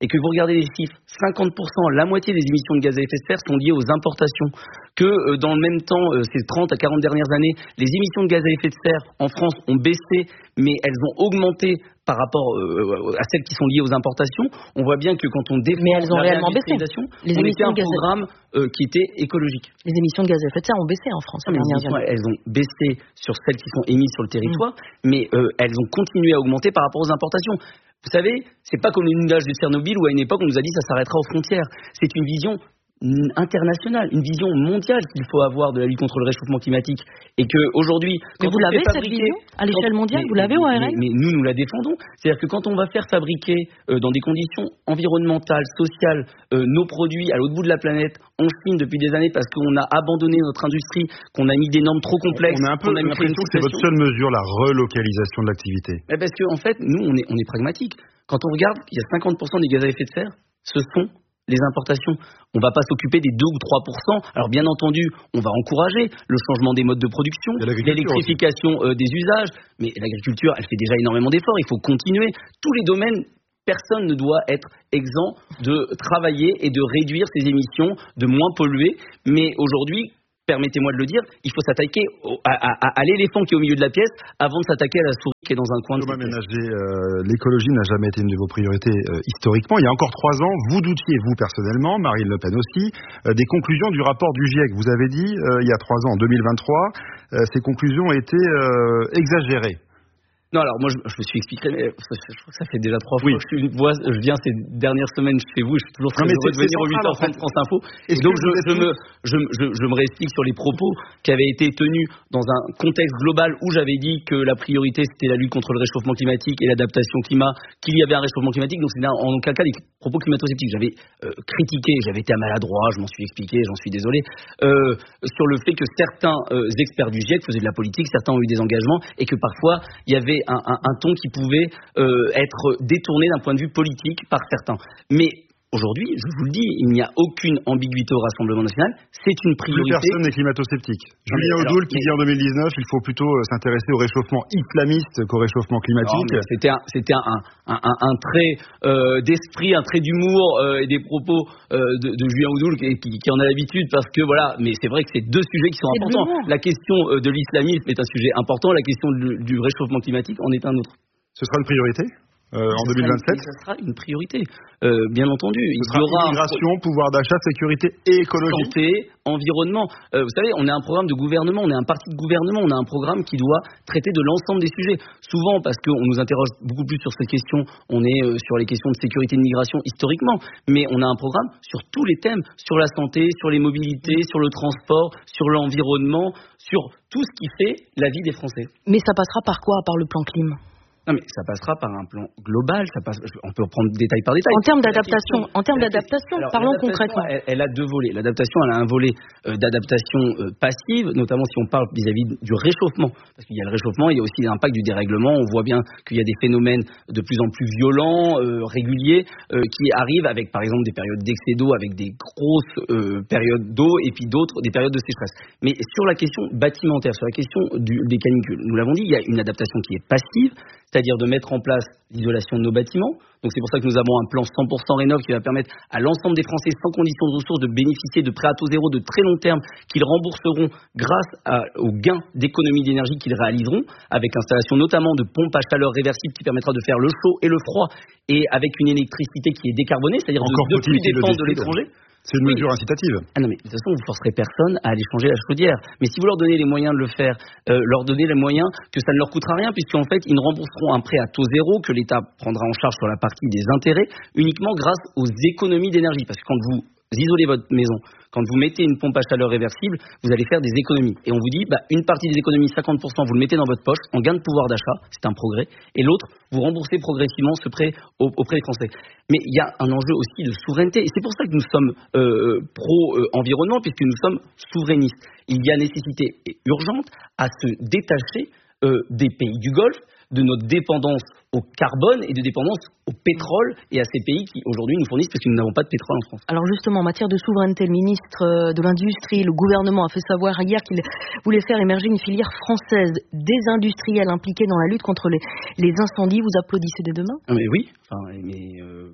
et que vous regardez les chiffres, cinquante pour cent, la moitié des émissions de gaz à effet de serre sont liées aux importations, que euh, dans le même temps, euh, ces trente à quarante dernières années, les émissions de gaz à effet de serre en France ont baissé, mais elles ont augmenté par rapport euh, à celles qui sont liées aux importations. On voit bien que quand on défend mais elles ont la réellement baissé. Les on était un programme euh, qui était écologique. Les émissions de gaz à effet de serre ont baissé en France. Ah, mais les émissions, elles ont baissé sur celles qui sont émises sur le territoire, mmh. mais euh, elles ont continué à augmenter par rapport aux importations. Vous savez, c'est pas comme le nuage de Tchernobyl où à une époque on nous a dit ça s'arrêtera aux frontières. C'est une vision internationale, une vision mondiale qu'il faut avoir de la lutte contre le réchauffement climatique, et que aujourd'hui, mais vous l'avez cette vision à l'échelle mondiale, vous l'avez au R N? mais, mais nous nous la défendons. C'est-à-dire que quand on va faire fabriquer euh, dans des conditions environnementales, sociales, euh, nos produits à l'autre bout de la planète en Chine depuis des années parce qu'on a abandonné notre industrie, qu'on a mis des normes trop complexes, on a un peu l'impression que c'est votre seule mesure, la relocalisation de l'activité. Mais parce que en fait, nous on est on est pragmatique. Quand on regarde, il y a cinquante pour cent des gaz à effet de serre, ce sont les importations. On ne va pas s'occuper des deux ou trois pour cent. Alors bien entendu, on va encourager le changement des modes de production, l'électrification euh, des usages, mais l'agriculture, elle fait déjà énormément d'efforts, il faut continuer. Tous les domaines, personne ne doit être exempt de travailler et de réduire ses émissions, de moins polluer, mais aujourd'hui, permettez-moi de le dire, il faut s'attaquer au, à, à, à l'éléphant qui est au milieu de la pièce avant de s'attaquer à la souris qui est dans un coin de Thomas Ménager, euh, l'écologie n'a jamais été une de vos priorités euh, historiquement. Il y a encore trois ans, vous doutiez, vous personnellement, Marine Le Pen aussi, euh, des conclusions du rapport du GIEC. Vous avez dit, euh, il y a trois ans, en deux mille vingt-trois, euh, ces conclusions étaient euh, exagérées. Non, alors moi je, je me suis expliqué, mais je crois que ça fait déjà trois fois oui. que je, suis une voix, je viens ces dernières semaines chez vous, je suis toujours très non, heureux de venir au huit heures trente France Info. Et donc je, je, me, je, je, je me réexplique sur les propos qui avaient été tenus dans un contexte global où j'avais dit que la priorité c'était la lutte contre le réchauffement climatique et l'adaptation climat, qu'il y avait un réchauffement climatique, donc c'était en aucun cas des propos climato-sceptiques. J'avais euh, critiqué, j'avais été à maladroit, je m'en suis expliqué, j'en suis désolé, euh, sur le fait que certains euh, experts du GIEC faisaient de la politique, certains ont eu des engagements et que parfois il y avait Un, un, un ton qui pouvait euh, être détourné d'un point de vue politique par certains. Mais aujourd'hui, je vous le dis, il n'y a aucune ambiguïté au Rassemblement national, c'est une priorité. Plus personne n'est climato-sceptique. Julien Audoul qui mais... dit en deux mille dix-neuf il faut plutôt euh, s'intéresser au réchauffement islamiste qu'au réchauffement climatique. Non, c'était un, c'était un, un, un, un trait euh, d'esprit, un trait d'humour euh, et des propos euh, de, de Julien Audoul qui, qui, qui en a l'habitude parce que voilà, mais c'est vrai que c'est deux sujets qui sont c'est importants. La question euh, de l'islamisme est un sujet important, la question du, du réchauffement climatique en est un autre. Ce sera une priorité Euh, en deux mille vingt-sept, ça sera une priorité, euh, bien entendu. Ce il y aura immigration, un... pouvoir d'achat, sécurité et écologie. Santé, environnement. Euh, vous savez, on est un programme de gouvernement, on est un parti de gouvernement, on a un programme qui doit traiter de l'ensemble des sujets. Souvent, parce qu'on nous interroge beaucoup plus sur ces questions, on est euh, sur les questions de sécurité et de migration historiquement, mais on a un programme sur tous les thèmes, sur la santé, sur les mobilités, sur le transport, sur l'environnement, sur tout ce qui fait la vie des Français. Mais ça passera par quoi, à part le plan climat ? Non mais ça passera par un plan global, ça passe, on peut reprendre détail par détail. En termes d'adaptation, en termes d'adaptation, alors, parlons concrètement. Elle, elle a deux volets. L'adaptation, elle a un volet euh, d'adaptation euh, passive, notamment si on parle vis-à-vis du réchauffement, parce qu'il y a le réchauffement, il y a aussi l'impact du dérèglement. On voit bien qu'il y a des phénomènes de plus en plus violents, euh, réguliers, euh, qui arrivent avec par exemple des périodes d'excès d'eau, avec des grosses euh, périodes d'eau, et puis d'autres des périodes de sécheresse. Mais sur la question bâtimentaire, sur la question du, des canicules, nous l'avons dit, il y a une adaptation qui est passive, c'est-à-dire de mettre en place l'isolation de nos bâtiments. Donc c'est pour ça que nous avons un plan cent pour cent rénov qui va permettre à l'ensemble des Français sans condition de ressources de bénéficier de prêts à taux zéro de très long terme qu'ils rembourseront grâce à, aux gains d'économie d'énergie qu'ils réaliseront, avec l'installation notamment de pompes à chaleur réversibles qui permettra de faire le chaud et le froid, et avec une électricité qui est décarbonée, c'est-à-dire de ne plus dépendre de l'étranger. C'est une mesure oui. incitative. Ah non, mais de toute façon, vous ne forcerez personne à aller changer la chaudière. Mais si vous leur donnez les moyens de le faire, euh, leur donnez les moyens que ça ne leur coûtera rien, puisqu'en fait, ils ne rembourseront un prêt à taux zéro que l'État prendra en charge sur la partie des intérêts, uniquement grâce aux économies d'énergie. Parce que quand vous isolez votre maison, quand vous mettez une pompe à chaleur réversible, vous allez faire des économies. Et on vous dit, bah, une partie des économies, cinquante pour cent, vous le mettez dans votre poche, en gain de pouvoir d'achat, c'est un progrès, et l'autre, vous remboursez progressivement ce prêt auprès des Français. Mais il y a un enjeu aussi de souveraineté, et c'est pour ça que nous sommes euh, pro-environnement, puisque nous sommes souverainistes. Il y a nécessité urgente à se détacher euh, des pays du Golfe, de notre dépendance au carbone et de dépendance au pétrole et à ces pays qui aujourd'hui nous fournissent parce que nous n'avons pas de pétrole en France. Alors justement, en matière de souveraineté, le ministre de l'Industrie, le gouvernement a fait savoir hier qu'il voulait faire émerger une filière française des industriels impliqués dans la lutte contre les, les incendies. Vous applaudissez dès demain ? Mais oui, enfin, mais... Euh...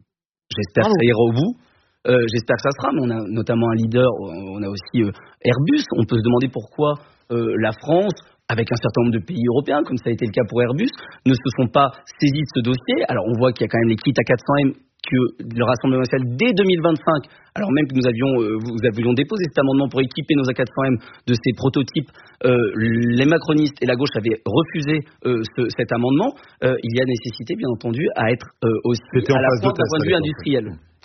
j'espère Bravo. que ça ira au bout. Euh, j'espère que ça sera, mais on a notamment un leader, on a aussi euh, Airbus. On peut se demander pourquoi euh, la France, avec un certain nombre de pays européens, comme ça a été le cas pour Airbus, ne se sont pas saisis de ce dossier. Alors on voit qu'il y a quand même les kits A quatre cents M que le Rassemblement national dès deux mille vingt-cinq, alors même que nous avions, euh, vous avions déposé cet amendement pour équiper nos A quatre cents M de ces prototypes, euh, les macronistes et la gauche avaient refusé euh, ce, cet amendement. Euh, il y a nécessité, bien entendu, à être euh, aussi C'était à la pointe d'un point de vue industriel.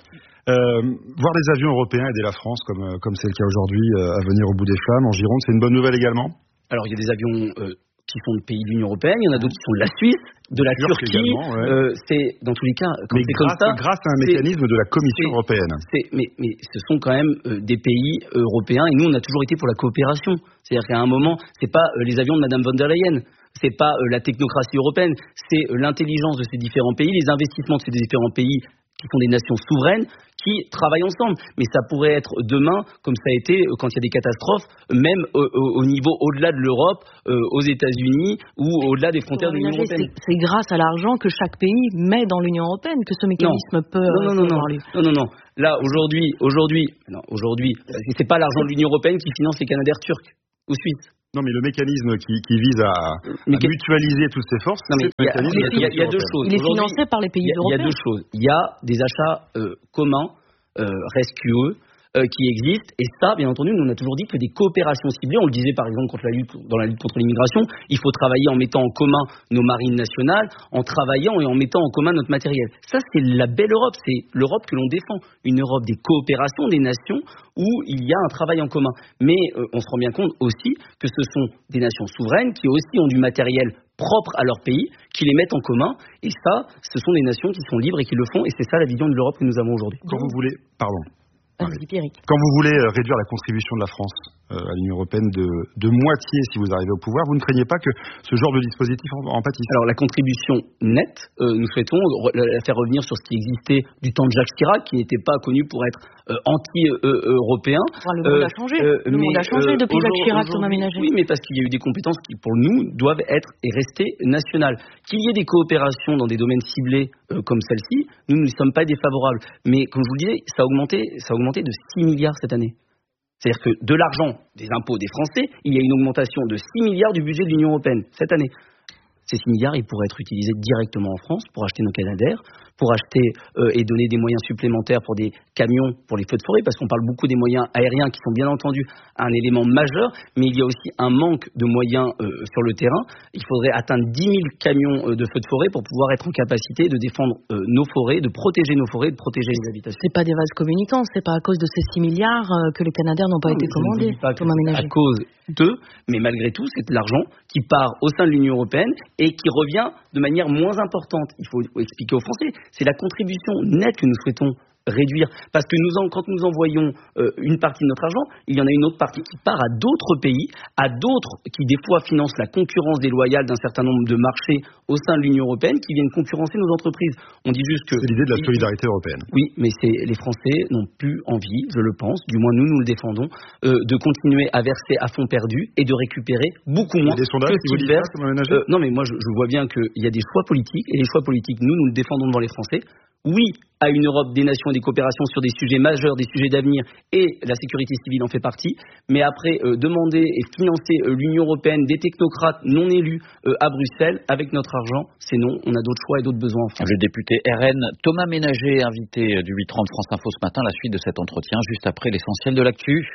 Euh, voir des avions européens aider la France, comme euh, comme c'est le cas aujourd'hui, euh, à venir au bout des flammes en Gironde, c'est une bonne nouvelle également. Alors il y a des avions euh, qui sont de pays de l'Union européenne, il y en a d'autres qui sont de la Suisse, de la Turc Turquie. Ouais. Euh, c'est dans tous les cas, quand mais c'est grâce, comme ça, grâce à un mécanisme de la Commission européenne. C'est, mais, mais ce sont quand même euh, des pays européens, et nous on a toujours été pour la coopération. C'est-à-dire qu'à un moment, c'est pas euh, les avions de Madame von der Leyen. C'est pas euh, la technocratie européenne, c'est euh, l'intelligence de ces différents pays, les investissements de ces différents pays qui sont des nations souveraines, qui travaillent ensemble. Mais ça pourrait être demain, comme ça a été quand il y a des catastrophes, même au, au, au niveau au-delà de l'Europe, euh, aux États-Unis ou au-delà des frontières de l'Union européenne. C'est, c'est grâce à l'argent que chaque pays met dans l'Union européenne que ce mécanisme non. peut. Non, non, non, non, non, non, non. Là, aujourd'hui, aujourd'hui, non, aujourd'hui, c'est pas l'argent de l'Union européenne qui finance les Canadair turcs ou suisses. Non, mais le mécanisme qui, qui vise à, à mutualiser toutes ces forces, non, mais c'est le mécanisme. Il y a, il y a deux choses. Il est financé par les pays européens. Il y a deux choses. Il y a des achats euh, communs, euh, rescueux, euh, qui existent. Et ça, bien entendu, nous on a toujours dit que des coopérations ciblées, on le disait par exemple contre la lutte, dans la lutte contre l'immigration, il faut travailler en mettant en commun nos marines nationales, en travaillant et en mettant en commun notre matériel. Ça, c'est la belle Europe, c'est l'Europe que l'on défend. Une Europe des coopérations, des nations, où il y a un travail en commun. Mais euh, on se rend bien compte aussi que ce sont des nations souveraines qui aussi ont du matériel propre à leur pays, qui les mettent en commun. Et ça, ce sont des nations qui sont libres et qui le font. Et c'est ça la vision de l'Europe que nous avons aujourd'hui. Quand vous voulez... Pardon. Vas-y, Pierrick. Quand vous voulez réduire la contribution de la France euh, à l'Union européenne de, de moitié si vous arrivez au pouvoir, vous ne craignez pas que ce genre de dispositif en, en pâtisse? Alors la contribution nette, euh, nous souhaitons la faire revenir sur ce qui existait du temps de Jacques Chirac, qui n'était pas connu pour être euh, anti-européen. Enfin, le monde euh, a changé. Euh, le mais, monde a changé euh, depuis Jacques Chirac, Thomas Ménager. Oui, mais parce qu'il y a eu des compétences qui, pour nous, doivent être et rester nationales. Qu'il y ait des coopérations dans des domaines ciblés euh, comme celle-ci, nous ne sommes pas défavorables. Mais comme je vous le disais, ça a augmenté, ça a augmenté de six milliards cette année. C'est-à-dire que de l'argent des impôts des Français, il y a une augmentation de six milliards du budget de l'Union européenne cette année. Ces six milliards, ils pourraient être utilisés directement en France pour acheter nos Canadair, pour acheter euh, et donner des moyens supplémentaires pour des camions, pour les feux de forêt, parce qu'on parle beaucoup des moyens aériens qui sont bien entendu un élément majeur, mais il y a aussi un manque de moyens euh, sur le terrain. Il faudrait atteindre dix mille camions euh, de feux de forêt pour pouvoir être en capacité de défendre euh, nos forêts, de protéger nos forêts, de protéger les habitations. C'est pas des vases communicants, c'est pas à cause de ces six milliards euh, que les Canadair n'ont pas non, été commandés, Thomas Ménager. À cause d'eux, mais malgré tout, c'est de l'argent qui part au sein de l'Union européenne et qui revient de manière moins importante. Il faut expliquer aux Français, c'est la contribution nette que nous souhaitons réduire. Parce que nous en, quand nous envoyons euh, une partie de notre argent, il y en a une autre partie qui part à d'autres pays, à d'autres qui des fois financent la concurrence déloyale d'un certain nombre de marchés au sein de l'Union européenne qui viennent concurrencer nos entreprises. On dit juste que... C'est l'idée de la solidarité européenne. Oui, mais c'est, les Français n'ont plus envie, je le pense, du moins nous, nous le défendons, euh, de continuer à verser à fonds perdus et de récupérer beaucoup moins des sondages que ce qu'ils versent. Euh, non, mais moi, je, je vois bien qu'il y a des choix politiques, et les choix politiques, nous, nous le défendons devant les Français. Oui à une Europe des nations et des coopérations sur des sujets majeurs, des sujets d'avenir, et la sécurité civile en fait partie. Mais après, euh, demander et financer euh, l'Union européenne, des technocrates non élus euh, à Bruxelles, avec notre argent, c'est non. On a d'autres choix et d'autres besoins en France. Le député R N Thomas Ménager, invité du huit trente France Info ce matin, la suite de cet entretien, juste après l'essentiel de l'actu.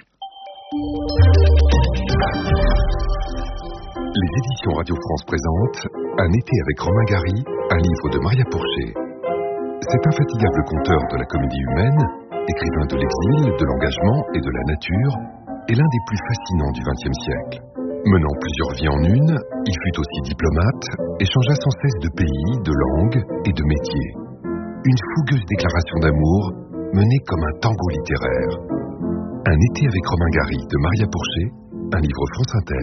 Les éditions Radio France présentent Un été avec Romain Gary, un livre de Maria Pourchet. Cet infatigable conteur de la comédie humaine, écrivain de l'exil, de l'engagement et de la nature, est l'un des plus fascinants du vingtième siècle. Menant plusieurs vies en une, il fut aussi diplomate et changea sans cesse de pays, de langue et de métier. Une fougueuse déclaration d'amour menée comme un tango littéraire. Un été avec Romain Gary de Maria Pourchet, un livre France Inter.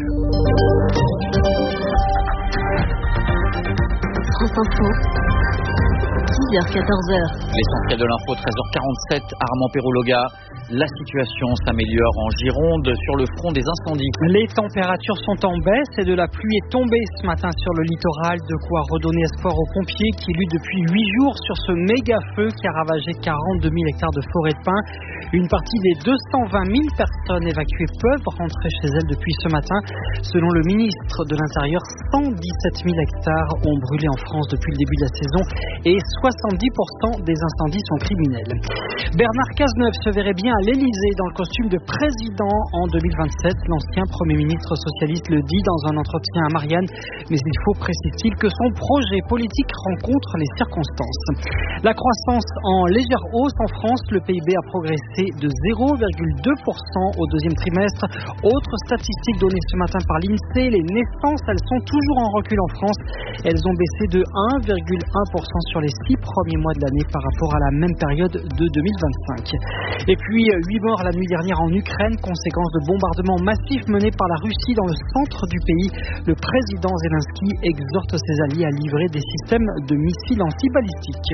France Info. dix heures quatorze heures. L'essentiel de l'info, treize heures quarante-sept, Armand Perrouloga. La situation s'améliore en Gironde sur le front des incendies. Les températures sont en baisse et de la pluie est tombée ce matin sur le littoral, de quoi redonner espoir aux pompiers qui luttent depuis huit jours sur ce méga feu qui a ravagé quarante-deux mille hectares de forêt de pin. Une partie des deux cent vingt mille personnes évacuées peuvent rentrer chez elles depuis ce matin. Selon le ministre de l'Intérieur, cent dix-sept mille hectares ont brûlé en France depuis le début de la saison et soixante-dix pour cent des incendies sont criminels. Bernard Cazeneuve se verrait bien à l'Élysée dans le costume de président en deux mille vingt-sept. L'ancien Premier ministre socialiste le dit dans un entretien à Marianne, mais il faut, précise-t-il, que son projet politique rencontre les circonstances. La croissance en légère hausse en France, le P I B a progressé de zéro virgule deux pour cent au deuxième trimestre. Autre statistique donnée ce matin par l'INSEE, les naissances, elles sont toujours en recul en France. Elles ont baissé de un virgule un pour cent sur les six premiers mois de l'année par rapport à la même période de deux mille vingt-cinq. Et puis, huit morts la nuit dernière en Ukraine, conséquence de bombardements massifs menés par la Russie dans le centre du pays. Le président Zelensky exhorte ses alliés à livrer des systèmes de missiles antibalistiques.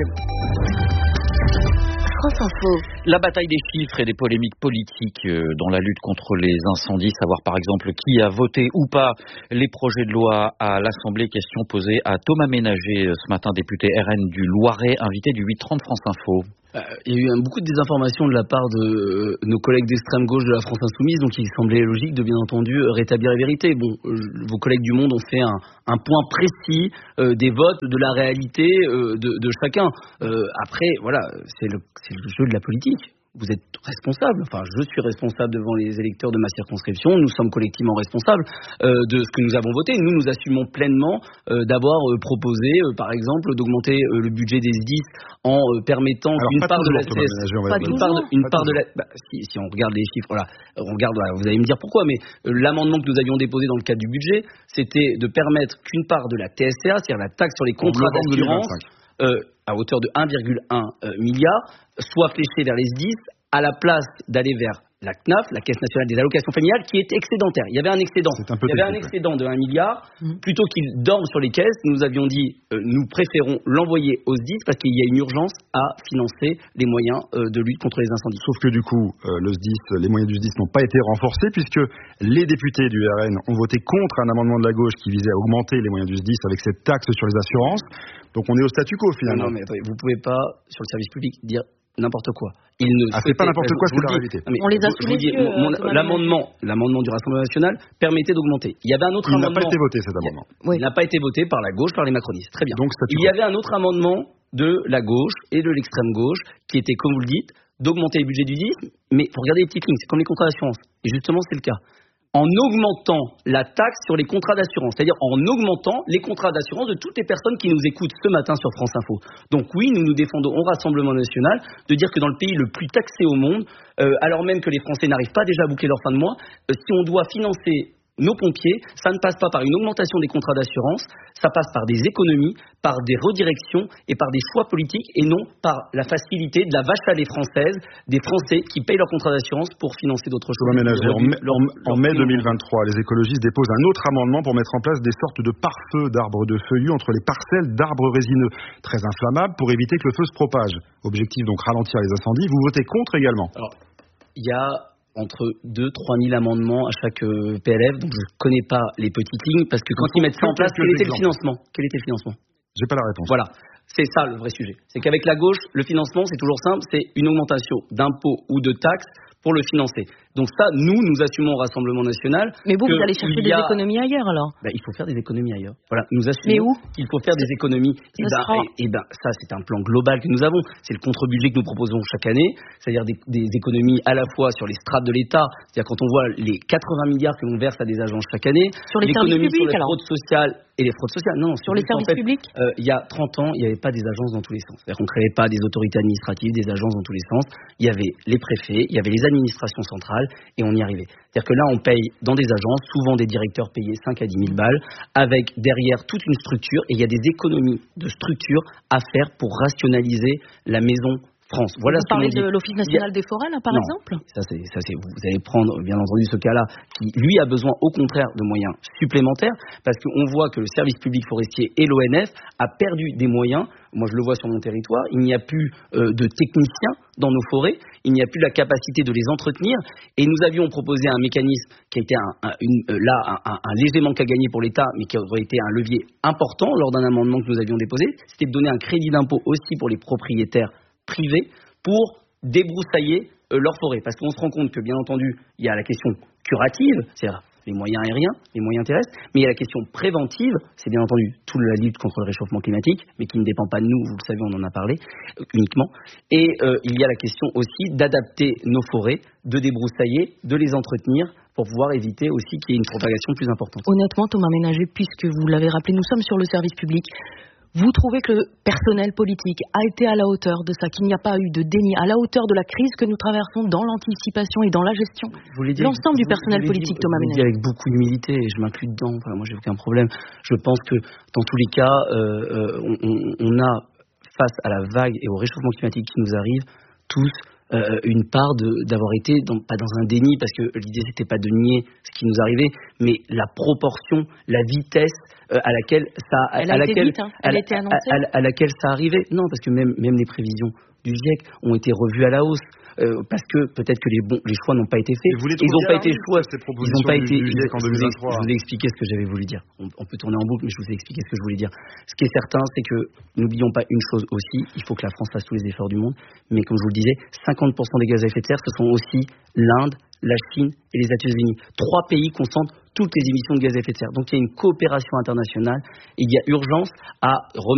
La bataille des chiffres et des polémiques politiques dans la lutte contre les incendies, savoir par exemple qui a voté ou pas les projets de loi à l'Assemblée. Question posée à Thomas Ménager ce matin, député R N du Loiret, invité du huit trente France Info. Euh, il y a eu un, beaucoup de désinformation de la part de euh, nos collègues d'extrême gauche de la France Insoumise, donc il semblait logique de bien entendu rétablir la vérité. Bon, euh, vos collègues du Monde ont fait un, un point précis euh, des votes, de la réalité euh, de, de chacun. Euh, après, voilà, c'est le, c'est le jeu de la politique. Vous êtes responsable, enfin je suis responsable devant les électeurs de ma circonscription, nous sommes collectivement responsables euh, de ce que nous avons voté. Nous, nous assumons pleinement euh, d'avoir euh, proposé, euh, par exemple, d'augmenter euh, le budget des S D I S en euh, permettant Alors, qu'une pas part de la toujours, C S... Thomas, Une part de, une part de la... Bah, si, si on regarde les chiffres, voilà, on regarde, voilà, vous allez me dire pourquoi, mais euh, l'amendement que nous avions déposé dans le cadre du budget, c'était de permettre qu'une part de la T S C A, c'est-à-dire la taxe sur les contrats d'assurance, Euh, à hauteur de un virgule un euh, milliard, soit fléché vers les S D I S à la place d'aller vers la C N A F, la Caisse nationale des allocations familiales, qui est excédentaire. Il y avait un excédent. Un Il y avait un excédent de un milliard. Mmh. Plutôt qu'il dorme sur les caisses, nous avions dit, euh, nous préférons l'envoyer aux S D I S parce qu'il y a une urgence à financer les moyens euh, de lutte contre les incendies. Sauf que du coup, euh, le S D I S, les moyens du S D I S n'ont pas été renforcés puisque les députés du R N ont voté contre un amendement de la gauche qui visait à augmenter les moyens du S D I S avec cette taxe sur les assurances. Donc on est au statu quo finalement. Non, non mais attendez, vous pouvez pas, sur le service public, dire n'importe quoi. Il ne ah, c'est pas n'importe quoi, c'est la réalité. On les a sous les yeux. L'amendement, l'amendement du Rassemblement national permettait d'augmenter. Il y avait un autre il amendement. Il n'a pas été voté cet amendement. Oui. Il n'a pas été voté par la gauche, par les macronistes. Très bien. Donc, il y avait un autre amendement de la gauche et de l'extrême gauche qui était, comme vous le dites, d'augmenter les budgets du S D I S. Mais il faut regarder les petites lignes. C'est comme les contrats d'assurance. Et justement, c'est le cas. En augmentant la taxe sur les contrats d'assurance, c'est-à-dire en augmentant les contrats d'assurance de toutes les personnes qui nous écoutent ce matin sur France Info. Donc oui, nous nous défendons au Rassemblement national de dire que dans le pays le plus taxé au monde, euh, alors même que les Français n'arrivent pas déjà à boucler leur fin de mois, euh, si on doit financer nos pompiers, ça ne passe pas par une augmentation des contrats d'assurance, ça passe par des économies, par des redirections et par des choix politiques et non par la facilité de la vache à lait française des Français qui payent leurs contrats d'assurance pour financer d'autres choses. Ménager, en mai, leur, en mai deux mille vingt-trois, les écologistes déposent un autre amendement pour mettre en place des sortes de pare-feux d'arbres de feuillus entre les parcelles d'arbres résineux, très inflammables pour éviter que le feu se propage. Objectif donc ralentir les incendies. Vous votez contre également. Alors, il y a entre deux à trois mille amendements à chaque euh, P L F, donc je ne connais pas les petites lignes, parce que quand ils mettent ça en place, quel était le financement Quel était le financement J'ai pas la réponse. Voilà, c'est ça le vrai sujet. C'est qu'avec la gauche, le financement, c'est toujours simple, c'est une augmentation d'impôts ou de taxes pour le financer. Donc ça, nous, nous assumons au Rassemblement national. Mais vous, vous allez chercher a... des économies ailleurs, alors ben, il faut faire des économies ailleurs. Voilà, nous assumons qu'il faut faire des économies. Et ben, sera... et, et ben, ça, c'est un plan global que nous avons. C'est le contre-budget que nous proposons chaque année, c'est-à-dire des, des économies à la fois sur les strates de l'État, c'est-à-dire quand on voit les quatre-vingts milliards que l'on verse à des agences chaque année, sur les l'économie services publics, sur les fraudes sociales et les fraudes sociales. Non, sur les services en fait, publics. Euh, il y a trente ans, il n'y avait pas des agences dans tous les sens. C'est-à-dire qu'on ne créait pas des autorités administratives, des agences dans tous les sens. Il y avait les préfets, il y avait les administrations centrales et on y arrivait. C'est-à-dire que là, on paye dans des agences, souvent des directeurs payés cinq à dix mille balles, avec derrière toute une structure, et il y a des économies de structure à faire pour rationaliser la maison France. Voilà vous ce parlez dit. de l'Office national a... des forêts, là, par non, exemple ça c'est, ça c'est, vous allez prendre, bien entendu, ce cas-là, qui, lui, a besoin, au contraire, de moyens supplémentaires, parce qu'on voit que le service public forestier et l'O N F a perdu des moyens. Moi, je le vois sur mon territoire, il n'y a plus euh, de techniciens dans nos forêts, il n'y a plus la capacité de les entretenir. Et nous avions proposé un mécanisme qui a été un, un, une, là un, un, un léger manque à gagner pour l'État, mais qui aurait été un levier important lors d'un amendement que nous avions déposé. C'était de donner un crédit d'impôt aussi pour les propriétaires privés pour débroussailler euh, leurs forêts. Parce qu'on se rend compte que, bien entendu, il y a la question curative, c'est-à-dire les moyens aériens, les moyens terrestres, mais il y a la question préventive, c'est bien entendu toute la lutte contre le réchauffement climatique, mais qui ne dépend pas de nous, vous le savez, on en a parlé euh, uniquement. Et euh, il y a la question aussi d'adapter nos forêts, de débroussailler, de les entretenir pour pouvoir éviter aussi qu'il y ait une propagation plus importante. Honnêtement, Thomas Ménager, puisque vous l'avez rappelé, nous sommes sur le service public. Vous trouvez que le personnel politique a été à la hauteur de ça, qu'il n'y a pas eu de déni, à la hauteur de la crise que nous traversons dans l'anticipation et dans la gestion? L'ensemble du personnel vous politique, dit, Thomas Ménager. Avec beaucoup d'humilité, et je m'inclus dedans, enfin, moi j'ai aucun problème. Je pense que dans tous les cas, euh, euh, on, on a, face à la vague et au réchauffement climatique qui nous arrive, tous euh, une part de, d'avoir été, dans, pas dans un déni, parce que l'idée c'était pas de nier ce qui nous arrivait, mais la proportion, la vitesse euh, à laquelle ça, Elle à a été laquelle, vite, hein. Elle à, a été annoncée. à, à, à laquelle ça arrivait. Non, parce que même, même les prévisions du GIEC ont été revues à la hausse. Euh, parce que peut-être que les, bons, les choix n'ont pas été faits. Ils n'ont pas été choix. Ils n'ont pas été. Du GIEC en deux mille vingt-trois. Je vous ai expliqué ce que j'avais voulu dire. On, on peut tourner en boucle, mais je vous ai expliqué ce que je voulais dire. Ce qui est certain, c'est que n'oublions pas une chose aussi. Il faut que la France fasse tous les efforts du monde. Mais comme je vous le disais, cinquante pour cent des gaz à effet de serre, ce sont aussi l'Inde, la Chine et les États-Unis. Trois pays concentrent toutes les émissions de gaz à effet de serre. Donc il y a une coopération internationale et il y a urgence à remettre